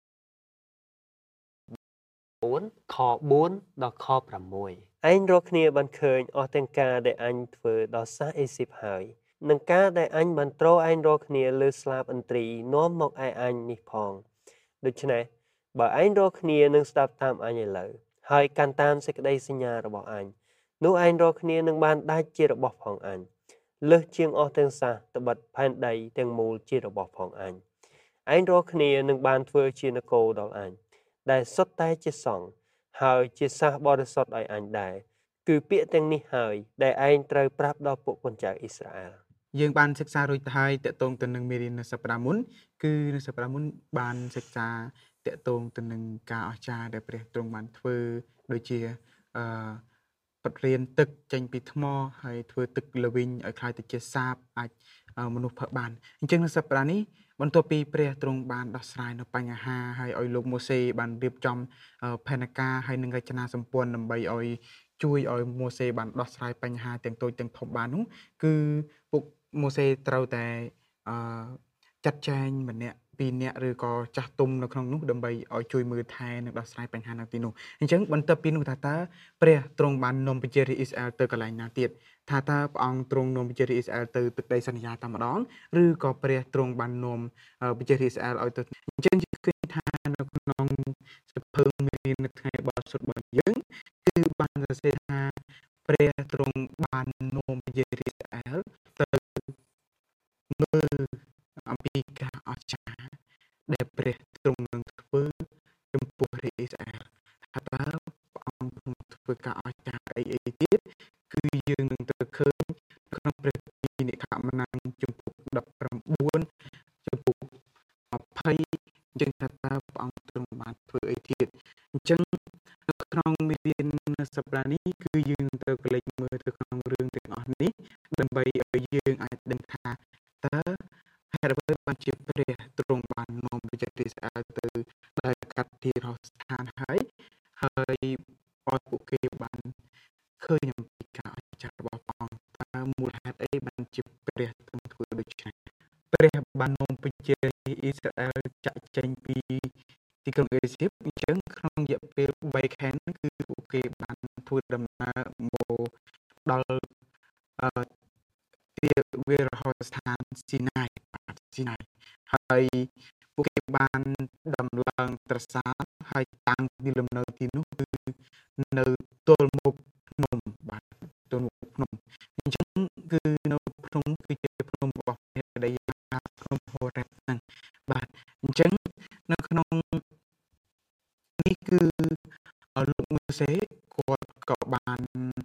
C: បួនខបួនដល់ខប្រាំមួយឯងរកគ្នាបានឃើញអស់ទាំងការដែលអញធ្វើដល់សាសអេស៊ីបហើយនឹងការដែលអញបានទ្រឯងរកគ្នាលើស្លាបឥន្ទ្រីនាំមកឯអញនេះផងដូច្នេះបើឯងរកគ្នានឹងស្ដាប់តាមអញឥឡូវហើយកាន់តាមសេចក្តីសញ្ញារបស់អញនោះឯងរកគ្នានឹងបានដាច់ជារបស់ផងអញលើសជាងអស់ទាំងសាសត្បិតផែនដីទាំងមូលជារបស់ផងអញឯងរកគ្នានឹងបានធ្វើជានគរដល់អញដែលសុទ្ធតែជាសង្ឃហើយជាសាសបរិសុទ្ធឲ្យអញដែរគឺពាក្យទាំងនេះហើយដែលឯងត្រូវប្រាប់ដល់ពួកកូនចៅអ៊ីស្រាអែលយើងបានសិក្សារួចទៅហើយតកតងទៅនឹងមេរៀននៅសប្តាហ៍មុនគឺនៅសប្តាហ៍មុនបានសិក្សាតកតងទៅនឹងការអស្ចារ្យដែលព្រះទ្រង់បានធ្វើដូចជាអឺបទរៀនទឹកចេញពីថ្មហើយធ្វើទឹកល្វីងឲ្យคล้ายទៅជាសាបអាចមនុស្សផឹកបានអញ្ចឹងនៅសប្តាហ៍នេះបន្ទាប់ពីព្រះទ្រង់បានដោះស្រាយនៅបញ្ហាហើយឲ្យលោកម៉ូសេបានរៀបចំផែនការហើយនឹងរចនាសម្ព័ន្ធដើម្បីឲ្យជួយឲ្យម៉ូសេបានដោះស្រាយបញ្ហាទាំងតូចទាំងធំបាននោះគឺពុកម៉ូសេត្រូវតែអឺចាត់ចែងម្នាក់ពីរនាក់ឬក៏ចាស់ទុំនៅក្នុងនោះដើម្បីឲ្យជួយមើលថែនិងដោះស្រាយបញ្ហានៅទីនោះអញ្ចឹងបន្ទាប់ពីនោះថាតើព្រះទ្រង់បាននាំប្រជារាស្ត្រអ៊ីស្រាអែលទៅកន្លែងណាទៀតថាតើព្រះអង្គទ្រង់នាំប្រជារាស្ត្រអ៊ីស្រាអែលទៅទឹកដីសន្យាតែម្ដងឬក៏ព្រះទ្រង់បាននាំប្រជារាស្ត្រអ៊ីស្រាអែលឲ្យទៅអញ្ចឹងគឺថានៅក្នុងសៀវភៅមាននៅថ្ងៃបទសុទ្ធរបស់យើងគឺបានសរសេរថាព្រះទ្រង់បាននាំប្រជារាស្ត្រអ៊ីស្រាអែលទៅមើលអំពីការអស្ចារ្យដែលព្រះទ្រង់នឹងធ្វើចំពោះរាជអ៊ីស្រាអែលថាតើព្រះអង្គនឹងធ្វើការអស្ចារ្យអីអីទៀតគឺយើងនឹងទៅឃើញក្នុងព្រះគម្ពីរនិខមណាំងចំពុកដប់ប្រាំបួនចំពុកยี่สิบអញ្ចឹងថាតើព្រះអង្គទ្រង់បានធ្វើអីទៀតអញ្ចឹងនៅក្នុងមេរៀនសប្តាហ៍នេះគឺយើងនឹងទៅកលេចមើលទៅក្នុងរឿងទាំងអស់នេះដើម្បីឲ្យយើងអាចដឹងថាតើហេតុអ្វីបានជាព្រះទ្រង់បាននាំប្រជារាស្ត្រអ៊ីស្រាអែលទៅដល់កាត់ទីរហស្ថានហើយហើយឲ្យពួកគេបានឃើញអំពីការអស្ចារ្យរបស់ព្រះអង្គតើមូលហេតុអីបានជាព្រះទ្រង់ធ្វើដូច្នេះព្រះបាននាំប្រជារាស្ត្រអ៊ីស្រាអែលចាក់ចេញពីទីក្រុងអេស៊ីបអញ្ចឹងក្នុងរយៈពេលបីខែគឺពួកគេបានធ្វើដំណើរមកដល់អឺទីវារហស្ថានស៊ីណាយស៊ីណាយហើយពួកគេបានដំឡើងប្រាសាទហើយតាំងទីលំនៅទីនោះគឺនៅទល់មុខភ្នំបាទទល់មុខភ្នំអញ្ចឹងគឺនៅភ្នំគឺជាភ្នំរបស់ព្រះដែលហៅភ្នំហូរ៉េបហ្នឹងបាទអញ្ចឹងនៅក្នុងនេះគឺលោកម៉ូសេគាត់ក៏បាន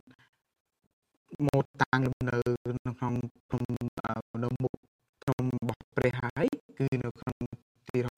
C: មកតាំងលំនៅនៅក្នុងភ្នំនៅមុខភ្នំរបស់ព្រះហើយគឺនៅក្នុងទីរហស្ថាន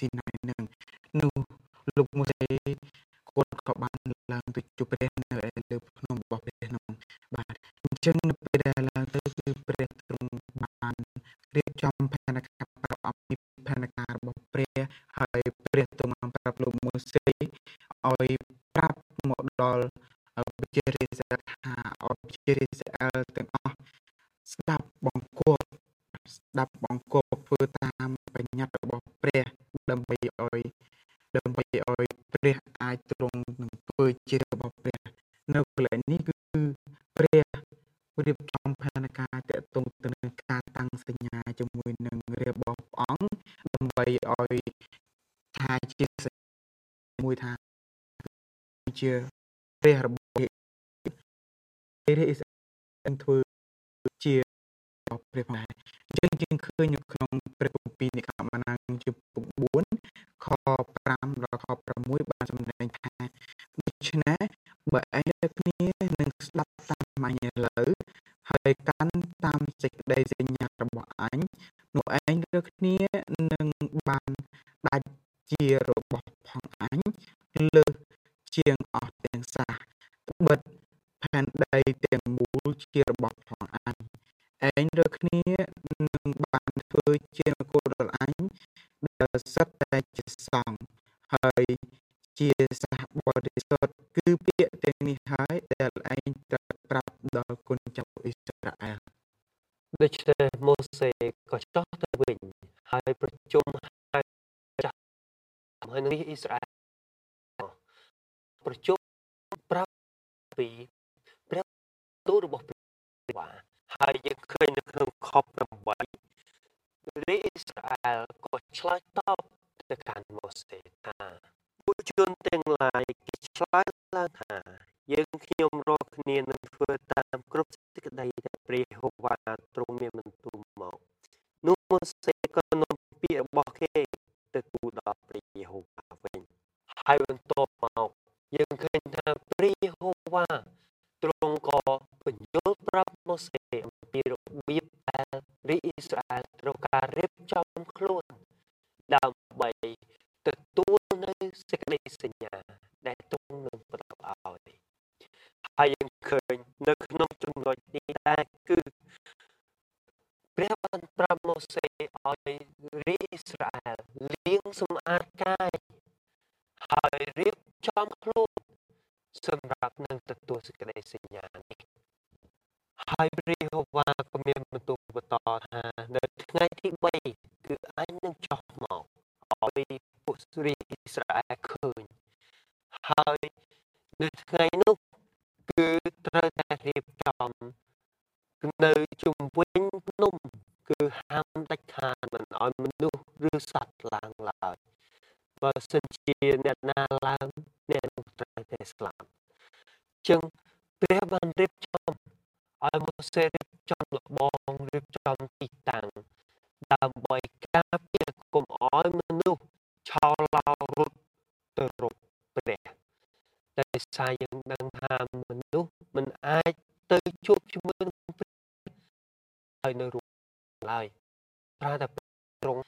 B: ស៊ីណាយនឹងនោះលោកមូសេគាត់ក៏បានឡើងទៅជួបព្រះនៅឯលើភ្នំរបស់ព្រះនោះបាទអញ្ចឹងនៅពេលដែលឡើងទៅគឺព្រះទ្រង់បានរៀបចំផែនការប្រាប់អំពីផែនការរបស់ព្រះហើយព្រះទ្រង់បានប្រាប់លោកមូសេឲ្យប្រាប់មកដល់ប្រជារាស្ត្រថាឲ្យប្រជារាស្ត្រទាំងអស់ស្ដាប់បង្គាប់ស្ដាប់បង្គាប់ធ្វើតាមបញ្ញត្តិរបស់ព្រះដើម្បីឲ្យដើម្បីឲ្យព្រះអាចទ្រង់នឹងធ្វើជារបស់ព្រះនៅកន្លែងនេះគឺព្រះរៀបចំផែនការតេតងទៅនឹងការតាំងសញ្ញាជាមួយនឹងរារបស់ព្រះអង្គដើម្បីឲ្យថាជាមួយថាជាព្រះរបស់ព្រះអ៊ីសាធ្វើជាព្រះផងដែរអញ្ចឹងយើងឃើញនៅក្នុងព្រះគម្ពីរនិកាម៉ាណាំងជំពូកបួនខប្រាំដល់ខប្រាំមួយបានសម្ដែងថាដូច្នេះបើឯងគ្នានឹងស្ដាប់តាមអញឥឡូវហើយកាន់តាមសេចក្តីសញ្ញារបស់អញនោះឯងលើគ្នានឹងបានដាច់ជារបស់ផងអញលើសជាងអស់ទាំងសាសបិទផែនដីទាំងមូលជារបស់ផងអញឯងលើគ្នានឹងបានធ្វើជានគរដល់អញដែលសិតតែជាសង្ឃហើយជាសាសបរិសុទ្ធគឺពាក្យទាំងនេះហើយដែលឯងត្រូវប្រាប់ដល់គុណចៅអ៊ីស្រាអែល
C: ដូច្នេះម៉ូសេក៏ចុះទៅវិញហើយប្រជុំហើយចាស់ហើយនឹងអ៊ីស្រាអែលប្រជុំប្រាប់ពីព្រះទូលរបស់ព្រះហើយយើងឃើញនៅក្នុងខប្រាំបីរាជអ៊ីស្រាអែលក៏ឆ្លើយតបទៅកាន់ម៉ូសេថាពួកជនទាំងឡាយគេឆ្លើយឡើងថាយើងខ្ញុំរកគ្នានឹងធ្វើតាមគ្រប់សេចក្តីដែលព្រះយេហូវ៉ាទ្រង់មានបន្ទូលមកនោះម៉ូសេក៏នាំពាក្យរបស់គេទៅទូលដល់ព្រះយេហូវ៉ាវិញហើយបន្ទាប់មកយើងឃើញថាព្រះយេហូវ៉ាទ្រង់ក៏បញ្យល់ប្រាប់ម៉ូសេអំពីរបៀបដែលរាជអ៊ីស្រាអែលត្រូវការរៀបចំខ្លួនដើម្បីទទួលនៅសេចក្តីសញ្ញាដែលទ្រង់នឹងផ្ដល់ឲ្យហើយយើងឃើញនៅក្នុងចំណុចនេះដែរគឺព្រះបានប្រាប់ម៉ូសេឲ្យរាជអ៊ីស្រាអែលលាងសម្អាតកាយហើយរៀបចំខ្លួនសម្រាប់នឹងទទួលសេចក្តីសញ្ញានេះហើយព្រះយេហូវ៉ាក៏មានបន្ទូលបន្តថានៅថ្ងៃទីបីគឺអញនឹងចុះមកឲ្យពួករាជអ៊ីស្រាអែលឃើញហើយនៅថ្ងៃនោះគឺត្រូវតែរៀបចំនៅជុំវិញភ្នំគឺហាមដាច់ខាតមិនឲ្យមនុស្សឬសត្វឡើងឡើយបើសិនជាអ្នកណាឡើងអ្នកនោះត្រូវតែស្លាប់ចឹងព្រះបានរៀបចំឲ្យម៉ូសេរៀបចំលបងរៀបចំទីតាំងដើម្បីការពារកុំឲ្យមនុស្សឆោឡោរត់ទៅរកព្រះតែសារយើងដឹងថាមនុស្សមិនអាចទៅជួបជាមួយនឹងព្រះហើយនៅរួមឡើយប្រើតែត្រង់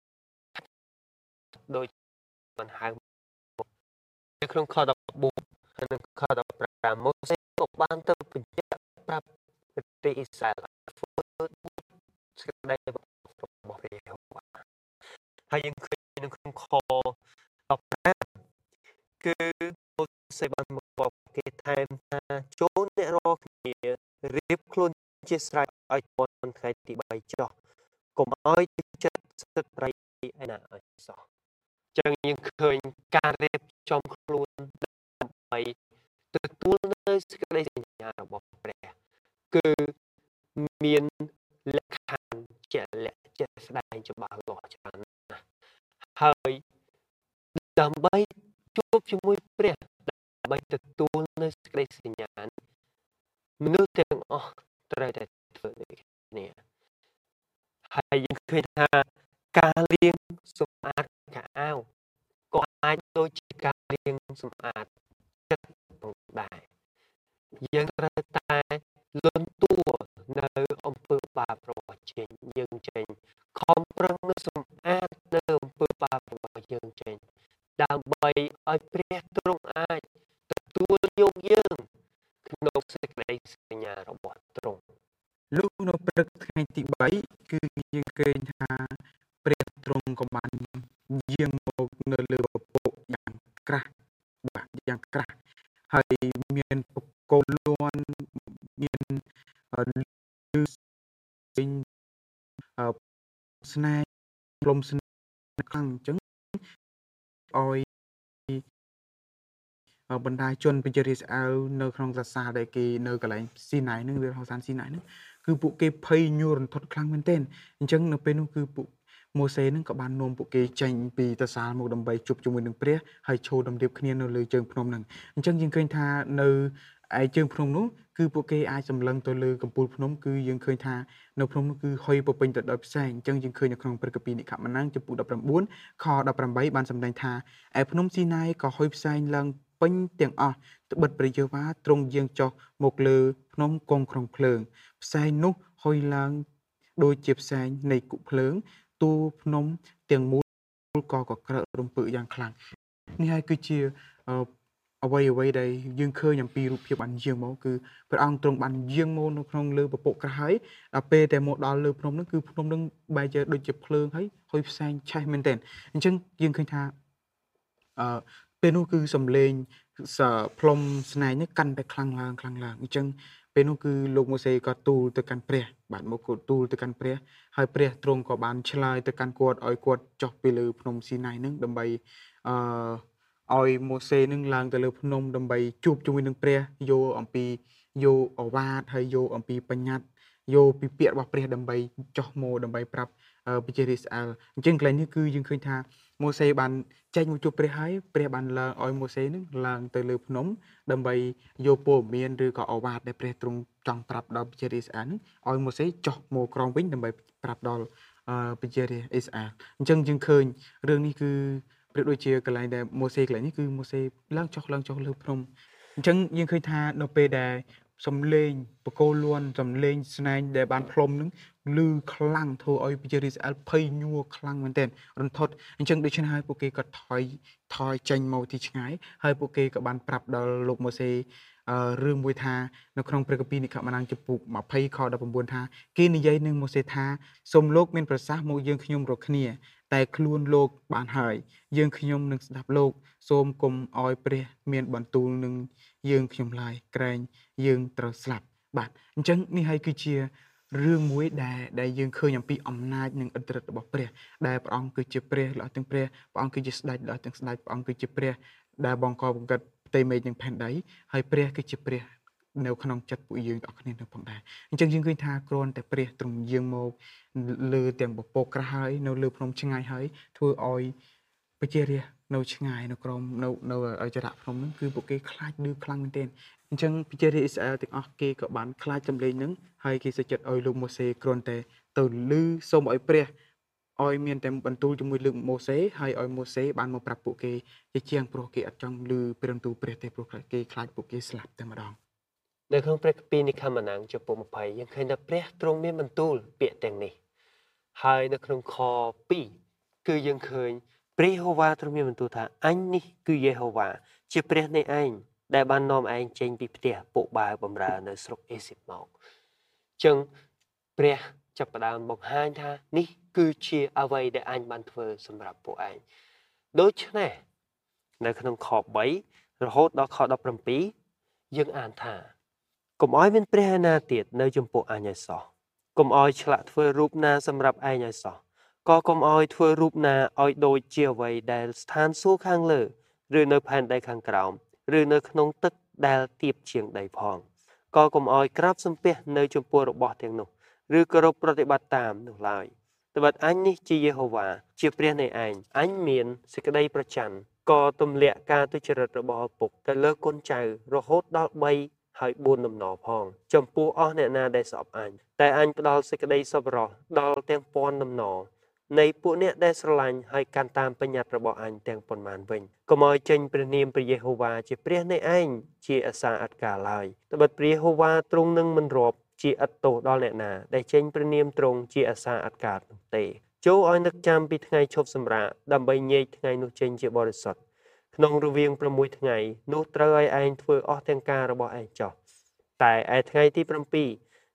C: ដោយមិនហៅនៅក្នុងខដបួនហើយនៅខដប្រាំម៉ូសេក៏បានទៅបញ្ជាក់ប្រាប់ប្រទេសអ៊ីស្រាអែលធ្វើសេចក្តីរបស់ព្រះយេហូវ៉ាហើយយើងឃើញនៅក្នុងខដប្រាំគឺម៉ូសេបានមកគេថែមថាចូលអ្នករកគ្នារៀបខ្លួនជាស្រេចឲ្យទាន់ថ្ងៃទីបីចុះកុំឲ្យចិត្តស្ត្រីឯណាឲ្យសោះចឹងយើងឃើញការរៀបចំខ្លួនដើម្បីទទួលនៅសេចក្តីសញ្ញារបស់ព្រះគឺមានលក្ខខណ្ឌជាក់លាក់ជាក់ស្ដែងច្បាស់លាស់ច្រើនណាស់ហើយដើម្បីជួបជាមួយព្រះដើម្បីទទួលនៅសេចក្តីសញ្ញាមនុស្សទាំងអស់ត្រូវតែធ្វើដូចគ្នាហើយយើងឃើញថាការលាងសម្អាតខោអាវក៏អាចដូចជាការលាងសម្អាតចិត្តផងដែរយើងត្រូវតែលន់តួនៅអំពើបាបរបស់យើងយើងចេញខំប្រឹងនៅសម្អាតនៅអំពើបាបរបស់
B: ព្រឹកថ្ងៃទីបីគឺយើងឃើញថាព្រះទ្រង់ក៏បានយាងមកនៅលើពពកយ៉ាងក្រាស់បាទយ៉ាងក្រាស់ហើយមានបកគោលួនមានអឺលឺពេញអឺស្នេហ៍លំស្នេហ៍ខ្លាំងអញ្ចឹងឲ្យអឺបណ្ដាជនប្រជារាស្ត្រអែលនៅក្នុងសាសនាដែលគេនៅកន្លែងស៊ីណៃហ្នឹងវាហៅសានស៊ីណៃហ្នឹងគឺពួកគេភ័យញ័ររន្ធត់ខ្លាំងមែនទែនអញ្ចឹងនៅពេលនោះគឺពួកម៉ូសេហ្នឹងក៏បាននាំពួកគេចេញពីតាសាលមកដើម្បីជួបជាមួយនឹងព្រះហើយឈរតម្រៀបគ្នានៅលើជើងភ្នំហ្នឹងអញ្ចឹងយើងឃើញថានៅឯជើងភ្នំនោះគឺពួកគេអាចសម្លឹងទៅលើកំពូលភ្នំគឺយើងឃើញថានៅភ្នំនោះគឺហុយពពេញទៅដោយផ្សែងអញ្ចឹងយើងឃើញនៅក្នុងព្រឹត្តិការណ៍និខមណាំងចំពោះដប់ប្រាំបួនខដប់ប្រាំបីបានសម្ដែងថាឯភ្នំស៊ីណាយក៏ហុយផ្សែងឡើងពេញទាំងអស់ត្បិតព្រះយេហូវ៉ាទ្រង់យាងចុះមកលើភ្នំកងក្រុងភ្លើងផ្សែងនោះហុយឡើងដូចជាផ្សែងនៃគុភ្លើងទូភ្នំទាំងមូលក៏កក្រើករំពើយ៉ាងខ្លាំងនេះហើយគឺជាអ្វីអ្វីដែលយើងឃើញអំពីរូបភាពបានយាងមកគឺព្រះអង្គទ្រង់បានយាងមកនៅក្នុងលើពពកក្រាស់ហើយដល់ពេលតែមកដល់លើភ្នំនោះគឺភ្នំនឹងបែរជាដូចជាភ្លើងហើយហុយផ្សែងឆេះមែនទែនអញ្ចឹងយើងឃើញថាអឺពេលនោះគឺសំឡេងផ្លុំស្នែងនេះកាន់តែខ្លាំងឡើងខ្លាំងឡើងអញ្ចឹងពេលនោះគឺលោកម៉ូសេក៏ទូលទៅកាន់ព្រះបាទមកគាត់ទូលទៅកាន់ព្រះហើយព្រះទ្រង់ក៏បានឆ្លើយទៅកាន់គាត់ឲ្យគាត់ចុះពីលើភ្នំស៊ីណៃនឹងដើម្បីអឺឲ្យម៉ូសេនឹងឡើងទៅលើភ្នំដើម្បីជួបជាមួយនឹងព្រះយកអំពីយកអវាទហើយយកអំពីបញ្ញត្តិយកពីពាក្យរបស់ព្រះដើម្បីចុះមកដើម្បីប្រាប់ប្រជារាស្ត្រអែលអញ្ចឹងកន្លែងនេះគឺយើងឃើញថាម៉ូសេបានចេញមកជួបព្រះហើយព្រះបានឡើងឲ្យម៉ូសេនឹងឡើងទៅលើភ្នំដើម្បីយកព័ត៌មានឬក៏អវាទដែលព្រះទ្រង់ចង់ប្រាប់ដល់ប្រជារាស្ត្រអែលនឹងឲ្យម៉ូសេចុះមកក្រោមវិញដើម្បីប្រាប់ដល់ប្រជារាស្ត្រអ៊ីស្រាអែលអញ្ចឹងយើងឃើញរឿងនេះគឺព្រះដូចជាកន្លែងដែលម៉ូសេកន្លែងនេះគឺម៉ូសេឡើងចុះឡើងចុះលើភ្នំអញ្ចឹងយើងឃើញថានៅពេលដែលសំឡេងបកគោលួនសំឡេងស្នែងដែលបានផ្លុំនឹងឮខ្លាំងធ្វើឲ្យប្រជារាស្ត្រអែលភ័យញ័រខ្លាំងមែនទែនរន្ធត់អញ្ចឹងដូច្នេះហើយពួកគេក៏ថយថយចេញមកទីឆ្ងាយហើយពួកគេក៏បានប្រាប់ដល់លោកម៉ូសេអឺរឿងមួយថានៅក្នុងព្រះគម្ពីរនិខមណាំងចំពុកยี่สิบខដប់ប្រាំបួនថាគេនិយាយនឹងម៉ូសេថាសូមលោកមានប្រសាសន៍មកយើងខ្ញុំរកគ្នាតែខ្លួនលោកបានហើយយើងខ្ញុំនឹងស្ដាប់លោកសូមគុំឲ្យព្រះមានបន្ទូលនឹងយើងខ្ញុំឡើយក្រែងយើងត្រូវស្លាប់បាទអញ្ចឹងនេះហើយគឺជារឿងមួយដែលដែលយើងឃើញអំពីអំណាចនិងឥទ្ធិឫទ្ធិរបស់ព្រះដែលព្រះអង្គគឺជាព្រះល្អទាំងព្រះព្រះអង្គគឺជាស្ដេចល្អទាំងស្ដេចព្រះអង្គគឺជាព្រះដែលបង្កបង្កើតផ្ទៃមេឃនិងផែនដីហើយព្រះគឺជាព្រះនៅក្នុងចិត្តពួកយើងទាំងអស់គ្នានឹងផងដែរអញ្ចឹងយើងឃើញថាគ្រាន់តែព្រះទ្រង់យាងមកលើទាំងពពកក្រាស់ហើយនៅលើភ្នំឆ្ងាយហើយធ្វើឲ្យប្រជារាស្ត្រនៅឆ្ងាយនៅក្រោមនៅនៅចរៈភ្នំហ្នឹងគឺពួកគេខ្លាចឮខ្លាំងមែនទែនអញ្ចឹងប្រជារាស្ត្រអ៊ីស្រាអែលទាំងអស់គេក៏បានខ្លាចចម្លែងហ្នឹងហើយគេសុខចិត្តឲ្យលោកម៉ូសេគ្រាន់តែទៅឮសូមឲ្យព្រះឲ្យមានតែបន្ទូលជាមួយលោកម៉ូសេហើយឲ្យម៉ូសេបានមកប្រាប់ពួកគេជាជាងព្រោះគេអត់ចង់ឮព្រះបន្ទូលព្រះទេព្រោះគេខ្លាចពួកគេស្លាប់តែម្ដង
C: នៅក្នុងព្រះគម្ពីរនិខមណាំងចំពុកยี่สิบយើងឃើញថាព្រះទ្រង់មានបន្ទូលពាក្យទាំងនេះហើយនៅក្នុងខពីរគឺយើងឃើញព្រះយេហូវ៉ាទ្រង់មានបន្ទូលថាអញនេះគឺយេហូវ៉ាជាព្រះនៃឯងដែលបាននាំឯងចេញពីផ្ទះពួកបាវបំរើនៅស្រុកអេស៊ីបមកអញ្ចឹងព្រះចាប់ផ្ដើមបង្ហាញថានេះគឺជាអ្វីដែលអញបានធ្វើសម្រាប់ពួកឯងដូច្នេះនៅក្នុងខបីរហូតដល់ខដប់ប្រាំពីរយើងអានថាកុំឲ្យមានព្រះឯណាទៀតនៅចំពោះអញឲ្យសោះកុំឲ្យឆ្លាក់ធ្វើរូបណាសម្រាប់ឯងឲ្យសោះក៏កុំឲ្យធ្វើរូបណាឲ្យដូចជាអ្វីដែលស្ថានសួគ៌ខាងលើឬនៅផែនដីខាងក្រោមឬនៅក្នុងទឹកដែលទាបជាងដីផងក៏កុំឲ្យក្រាបសំពះនៅចំពោះរបស់ទាំងនោះឬគោរពប្រតិបត្តិតាមនោះឡើយត្បិតអញនេះជាយេហូវ៉ាជាព្រះនៃឯងអញមានសេចក្តីប្រច័ណ្ឌក៏ទម្លាក់ការទុច្ចរិតរបស់ឪពុកទៅលើកូនចៅរហូតដល់បីហើយបួនដំណរផងចំពោះអស់អ្នកណាដែលស្អប់អញតែអញផ្ដល់សេចក្តីសប្បុរសដល់ទាំងពាន់ដំណរនៃពួកអ្នកដែលស្រឡាញ់ហើយកាន់តាមបញ្ញត្តិរបស់អញទាំងប៉ុន្មានវិញកុំឲ្យចេញព្រះនាមព្រះយេហូវ៉ាជាព្រះនៃឯងជាអាសាអត់ការឡើយត្បិតព្រះយេហូវ៉ាទ្រង់នឹងមិនរាប់ជាឥតទោសដល់អ្នកណាដែលចេញព្រះនាមទ្រង់ជាអាសាអត់ការនោះទេចូលឲ្យនឹកចាំពីថ្ងៃឈប់សម្រាកដើម្បីញែកថ្ងៃនោះចេញជាបរិសុទ្ធក្នុងរវាងប្រាំមួយថ្ងៃនោះត្រូវឲ្យឯងធ្វើអស់ទាំងការរបស់ឯងចោះតែឯថ្ងៃទីប្រាំពីរ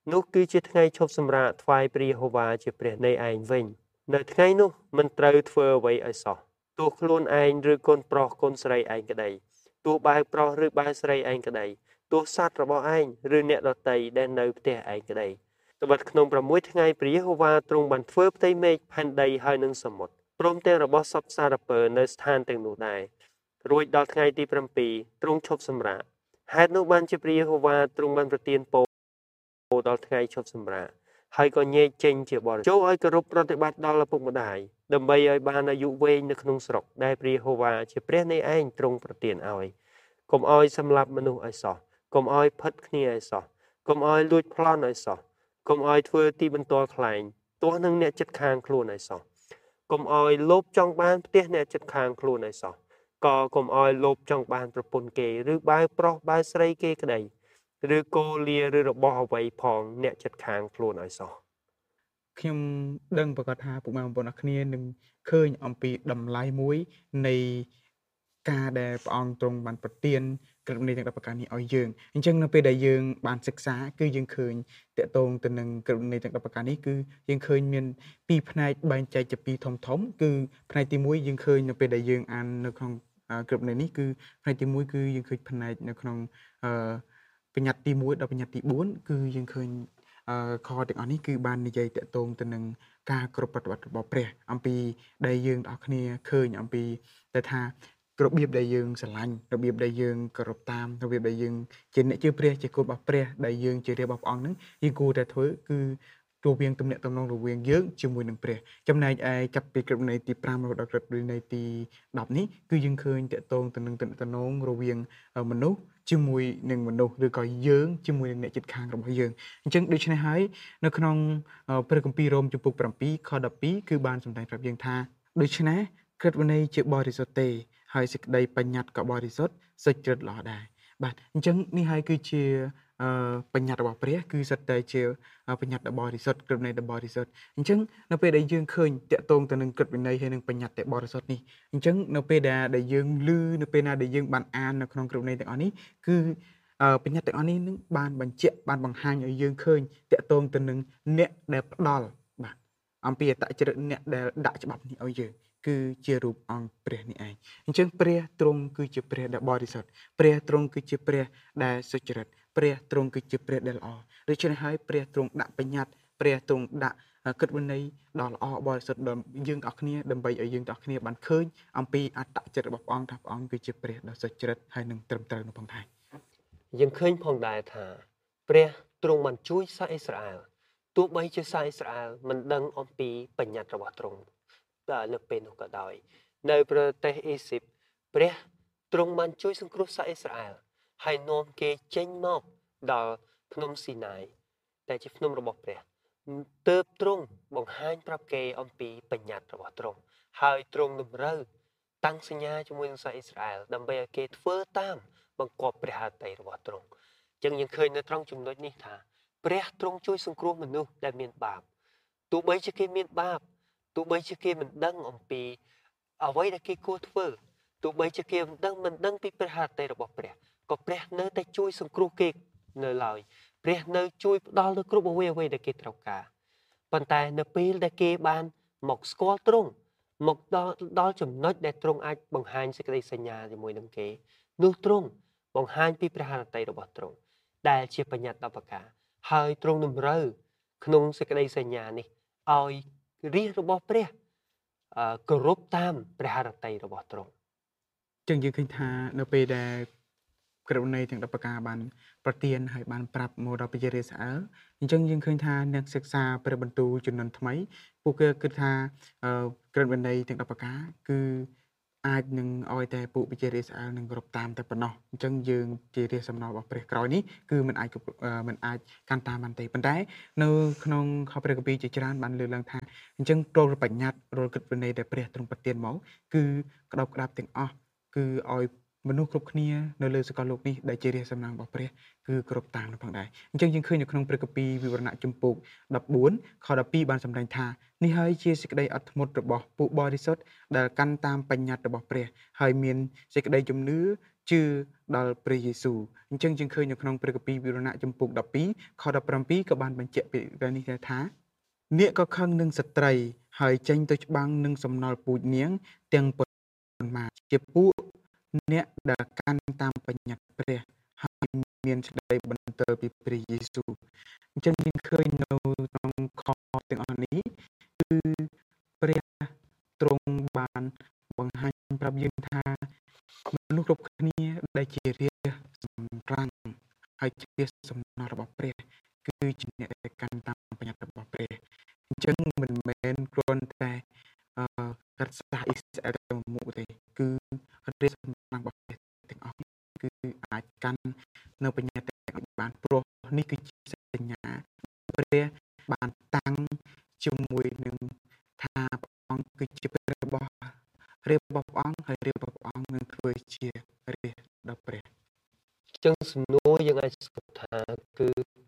C: នោះគឺជាថ្ងៃឈប់សម្រាកថ្វាយព្រះយេហូវ៉ាជាព្រះនៃឯងវិញនៅថ្ងៃនោះមិនត្រូវធ្វើអ្វីឲ្យសោះទោះខ្លួនឯងឬកូនប្រុសកូនស្រីឯងក្តីទោះបែរប្រុសឬបែរស្រីឯងក្តីទោះសត្វរបស់ឯងឬអ្នកដតីដែលនៅផ្ទះឯងក្តីត្បិតក្នុង6ថ្ងៃព្រះយេហូវ៉ាទ្រង់បានធ្វើផ្ទៃមេឃផែនដីហើយនឹងសមុទ្រព្រមទាំងរបស់សពសារពើនៅស្ថានទាំងនោះដែររួចដល់ថ្ងៃទី7ទ្រង់ឈប់សម្រាកហេតុនោះបានជាព្រះយេហូវ៉ាទ្រង់បានប្រទានពរដល់ថ្ងៃឈប់សម្រាកហើយក៏ញែកចេញជាបរិសុទ្ធចូលឲ្យគោរពប្រតិបត្តិដល់ឪពុកម្ដាយដើម្បីឲ្យបានអាយុវែងនៅក្នុងស្រុកដែលព្រះយេហូវ៉ាជាព្រះនៃឯងទ្រង់ប្រទានឲ្យកុំឲ្យសម្លាប់មនុស្សឲ្យសោះកុំឲ្យផិតគ្នាឲ្យសោះកុំឲ្យលួចប្លន់ឲ្យសោះកុំឲ្យធ្វើទីបន្ទាល់ខ្លែងទាស់នឹងអ្នកចិត្តខាងខ្លួនឲ្យសោះកុំឲ្យលោភចង់បានផ្ទះអ្នកចិត្តខាងខ្លួនឲ្យសោះក៏កុំឲ្យលោភចង់បានប្រពន្ធគេឬបែរប្រុសបែរស្រីគេក្តីឬគោលាឬរបស់អ្វីផងអ្នកចិត្តខាងខ្លួនឲ្យសោះ
B: ខ្ញុំដឹងប្រកាសថាពុកម៉ែបងប្អូនអរគ្នានឹងឃើញអំពីតម្លៃមួយនៃការដែលព្រះអង្គទ្រង់បានប្រទានក្រឹតវិន័យទាំង10ប្រការនេះឲ្យយើងអញ្ចឹងនៅពេលដែលយើងបានសិក្សាគឺយើងឃើញតកតងទៅនឹងក្រឹតវិន័យទាំង10ប្រការនេះគឺយើងឃើញមានពីរផ្នែកបែងចែកជាពីរធំធំគឺផ្នែកទី1យើងឃើញនៅពេលដែលយើងអាននៅក្នុងក្រឹតវិន័យនេះគឺផ្នែកទី1គឺយើងឃើញផ្នែកនៅក្នុងអឺបញ្ញត្តិទី1ដល់បញ្ញត្តិទី4គឺយើងឃើញអឺខទាំងអស់នេះគឺបាននិយាយតកតងទៅនឹងការគ្រប់ប្រតិបត្តិរបស់ព្រះអំពីដែលយើងទាំងអស់គ្នាឃើញអំពីតែថារបៀបដែលយើងស្រឡាញ់របៀបដែលយើងគោរពតាមរបៀបដែលយើងជាអ្នកជឿព្រះជាកូនរបស់ព្រះដែលយើងជារាជរបស់ព្រះអង្គហ្នឹងយើងគួរតែធ្វើគឺរវាងទំនាក់ទំនងរវាងយើងជាមួយនឹងព្រះចំណែកឯចាប់ពីក្រឹតវិន័យទី5រហូតដល់ក្រឹតវិន័យទី10នេះគឺយើងឃើញតកតងទៅនឹងទំនាក់ទំនងរវាងមនុស្សជាមួយនឹងមនុស្សឬក៏យើងជាមួយនឹងអ្នកជិតខាងរបស់យើងអញ្ចឹងដូច្នេះហើយនៅក្នុងព្រះគម្ពីររ៉ូមជំពូក7ខ12គឺបានសម្ដែងប្រាប់យើងថាដូច្នេះក្រឹតវិន័យជាបរិសុទ្ធទេហើយសេចក្តីបញ្ញត្តិក៏បរិសុទ្ធសុចរិតល្អដែរបាទអញ្ចឹងនេះហើយគឺជាអឺបញ្ញត្តិរបស់ព្រះគឺសិតតែជាបញ្ញត្តិដ៏បរិសុទ្ធក្រឹតវិន័យដ៏បរិសុទ្ធអញ្ចឹងនៅពេលដែលយើងឃើញតកតងទៅនឹងក្រឹតវិន័យហើយនឹងបញ្ញត្តិដ៏បរិសុទ្ធនេះអញ្ចឹងនៅពេលដែលដែលយើងឮនៅពេលណាដែលយើងបានអាននៅក្នុងក្រឹតវិន័យទាំងអស់នេះគឺអឺបញ្ញត្តិទាំងអស់នេះនឹងបានបញ្ជាក់បានបង្ហាញឲ្យយើងឃើញតកតងទៅនឹងអ្នកដែលផ្ដល់បាទអំពីអត្តចរិតអ្នកដែលដាក់ច្បាប់នេះឲ្យយើងគឺជារូបអង្គព្រះនេះឯងអញ្ចឹងព្រះទ្រង់គឺជាព្រះដែលបរិសុទ្ធព្រះទ្រង់គឺជាព្រះដែលសុចរិតព្រះទ្រង់គឺជាព្រះដែលល្អដូច្នេះហើយព្រះទ្រង់ដាក់បញ្ញត្តិព្រះទ្រង់ដាក់ក្រឹតវិន័យដ៏ល្អបរិសុទ្ធដល់យើងទាំងអស់គ្នាដើម្បីឲ្យយើងទាំងអស់គ្នាបានឃើញអំពីអត្តចរិតរបស់ព្រះអង្គថាព្រះអង្គគឺជាព្រះដ៏សុចរិតហើយនឹងត្រឹមត្រូវនៅផងដែរ
C: យើងឃើញផងដែរថាព្រះទ្រង់បានជួយសាសអ៊ីស្រាអែលទោះបីជាសាសអ៊ីស្រាអែលមិនដឹងអំពីបញ្ញត្តិរបស់ទ្រង់នៅពេលនោះក៏ដោយនៅប្រទេសអេស៊ីបព្រះទ្រង់បានជួយសង្គ្រោះសាសអ៊ីស្រាអែលហើយនាំគេចេញមកដល់ភ្នំស៊ីណាយដែលជាភ្នំរបស់ព្រះទើបទ្រង់បង្ហាញប្រាប់គេអំពីបញ្ញត្តិរបស់ទ្រង់ហើយទ្រង់តម្រូវតាំងសញ្ញាជាមួយនឹងសាសអ៊ីស្រាអែលដើម្បីឲ្យគេធ្វើតាមបង្គាប់ព្រះហឫទ័យរបស់ទ្រង់អញ្ចឹងយើងឃើញនៅត្រង់ចំណុចនេះថាព្រះទ្រង់ជួយសង្គ្រោះមនុស្សដែលមានបាបទោះបីជាគេមានបាបទោះបីជាគេមិនដឹងអំពីអ្វីដែលគេគួរធ្វើទោះបីជាគេមិនដឹងមិនដឹងពីព្រះហឫទ័យរបស់ព្រះក៏ព្រះនៅតែជួយសង្គ្រោះគេនៅឡើយព្រះនៅជួយផ្ដល់នូវគ្រប់អ្វីអ្វីដែលគេត្រូវការប៉ុន្តែនៅពេលដែលគេបានមកស្គាល់ទ្រង់មកដល់ដល់ចំណុចដែលទ្រង់អាចបង្ហាញសេចក្តីសញ្ញាជាមួយនឹងគេនោះទ្រង់បង្ហាញពីព្រះហឫទ័យរបស់ទ្រង់ដែលជាបញ្ញត្តិ10ប្រការហើយទ្រង់តម្រូវក្នុងសេចក្តីសញ្ញានេះឲ្យរាជរបស់ព្រះគោរពតាមព្រះហឫទ័យរបស់ទ្រង់
B: ចឹងយើងឃើញថានៅពេលដែលក្រឹតវិន័យទាំង10ប្រការបានប្រទានហើយបានប្រាប់មកដល់ប្រជារាស្ត្រអ៊ីស្រាអែលអញ្ចឹងយើងឃើញថាអ្នកសិក្សាព្រះបន្ទូលជំនាន់ថ្មីពួកគេគិតថាក្រឹតវិន័យទាំង10ប្រការគឺអាចនឹងឲ្យតែពួកប្រជារាស្ត្រអ៊ីស្រាអែលនឹងគោរពតាមតែប៉ុណ្ណោះអញ្ចឹងយើងជារាជសំណររបស់ព្រះក្រោយនេះគឺมันអាចมันអាចកាន់តាមបានទេប៉ុន្តែនៅក្នុងខព្រះគម្ពីរជាច្រើនបានលើកឡើងថាអញ្ចឹងរាល់បញ្ញត្តិរាល់ក្រឹតវិន័យដែលព្រះទ្រង់ប្រទានមកគឺក្តោបក្តាប់ទាំងអស់គឺឲ្យមនុស្សគ្រប់គ្នានៅលើសកលលោកនេះដែលជារាជសំណាងរបស់ព្រះគឺគ្រប់តាមនៅផងដែរអញ្ចឹងយើងឃើញនៅក្នុងព្រះគម្ពីរវិវរណៈជំពូក14ខ12បានសម្ដែងថានេះហើយជាសេចក្តីអត់ធ្មត់របស់ពួកបរិសុទ្ធដែលកាន់តាមបញ្ញត្តិរបស់ព្រះហើយមានសេចក្តីជំនឿជឿដល់ព្រះយេស៊ូវអញ្ចឹងយើងឃើញនៅក្នុងព្រះគម្ពីរវិវរណៈចំពុកដប់ពីរខដប់ប្រាំពីរក៏បានបញ្ជាក់ពីនេះថានាគក៏ខឹងនឹងស្ត្រីហើយចេញទៅច្បាំងនឹងសំណល់ពូជនាងទាំងប៉ុន្មានជាពួកអ្នកដែលកាន់តាមបញ្ញត្តិព្រះហើយមានសេចក្តីបន្ទើពីព្រះយេស៊ូវអញ្ចឹងយើងឃើញនៅក្នុងខទាំងអស់នេះគឺព្រះទ្រង់បានបង្ហាញប្រាប់យើងថាមនុស្សគ្រប់គ្នាដែលជារាជសម្រាំងហើយជាសំណល់របស់ព្រះគឺជាអ្នកដែលកាន់តាមបញ្ញត្តិរបស់ព្រះអញ្ចឹងមិនមែនគ្រាន់តែអឺកាត់សាសអ៊ីស្រាអែលទៅមុខទេគឺរាជសម្រាំងរបស់ព្រះទាំងអស់គឺអាចកាន់នៅបញ្ញត្តិទាំងអស់បានព្រោះនេះគឺជាសញ្ញាព្រះបានតាំងជាមួយនឹងថាព្រះអង្គគឺជាព្រះរបស់រាជរបស់ព្រះអង្គហើយរាជរបស់ព្រះអង្គនឹងធ្វើជារាជដល់ព្រះ
C: ចឹងសំណួរយើងអាចសួរថាគឺ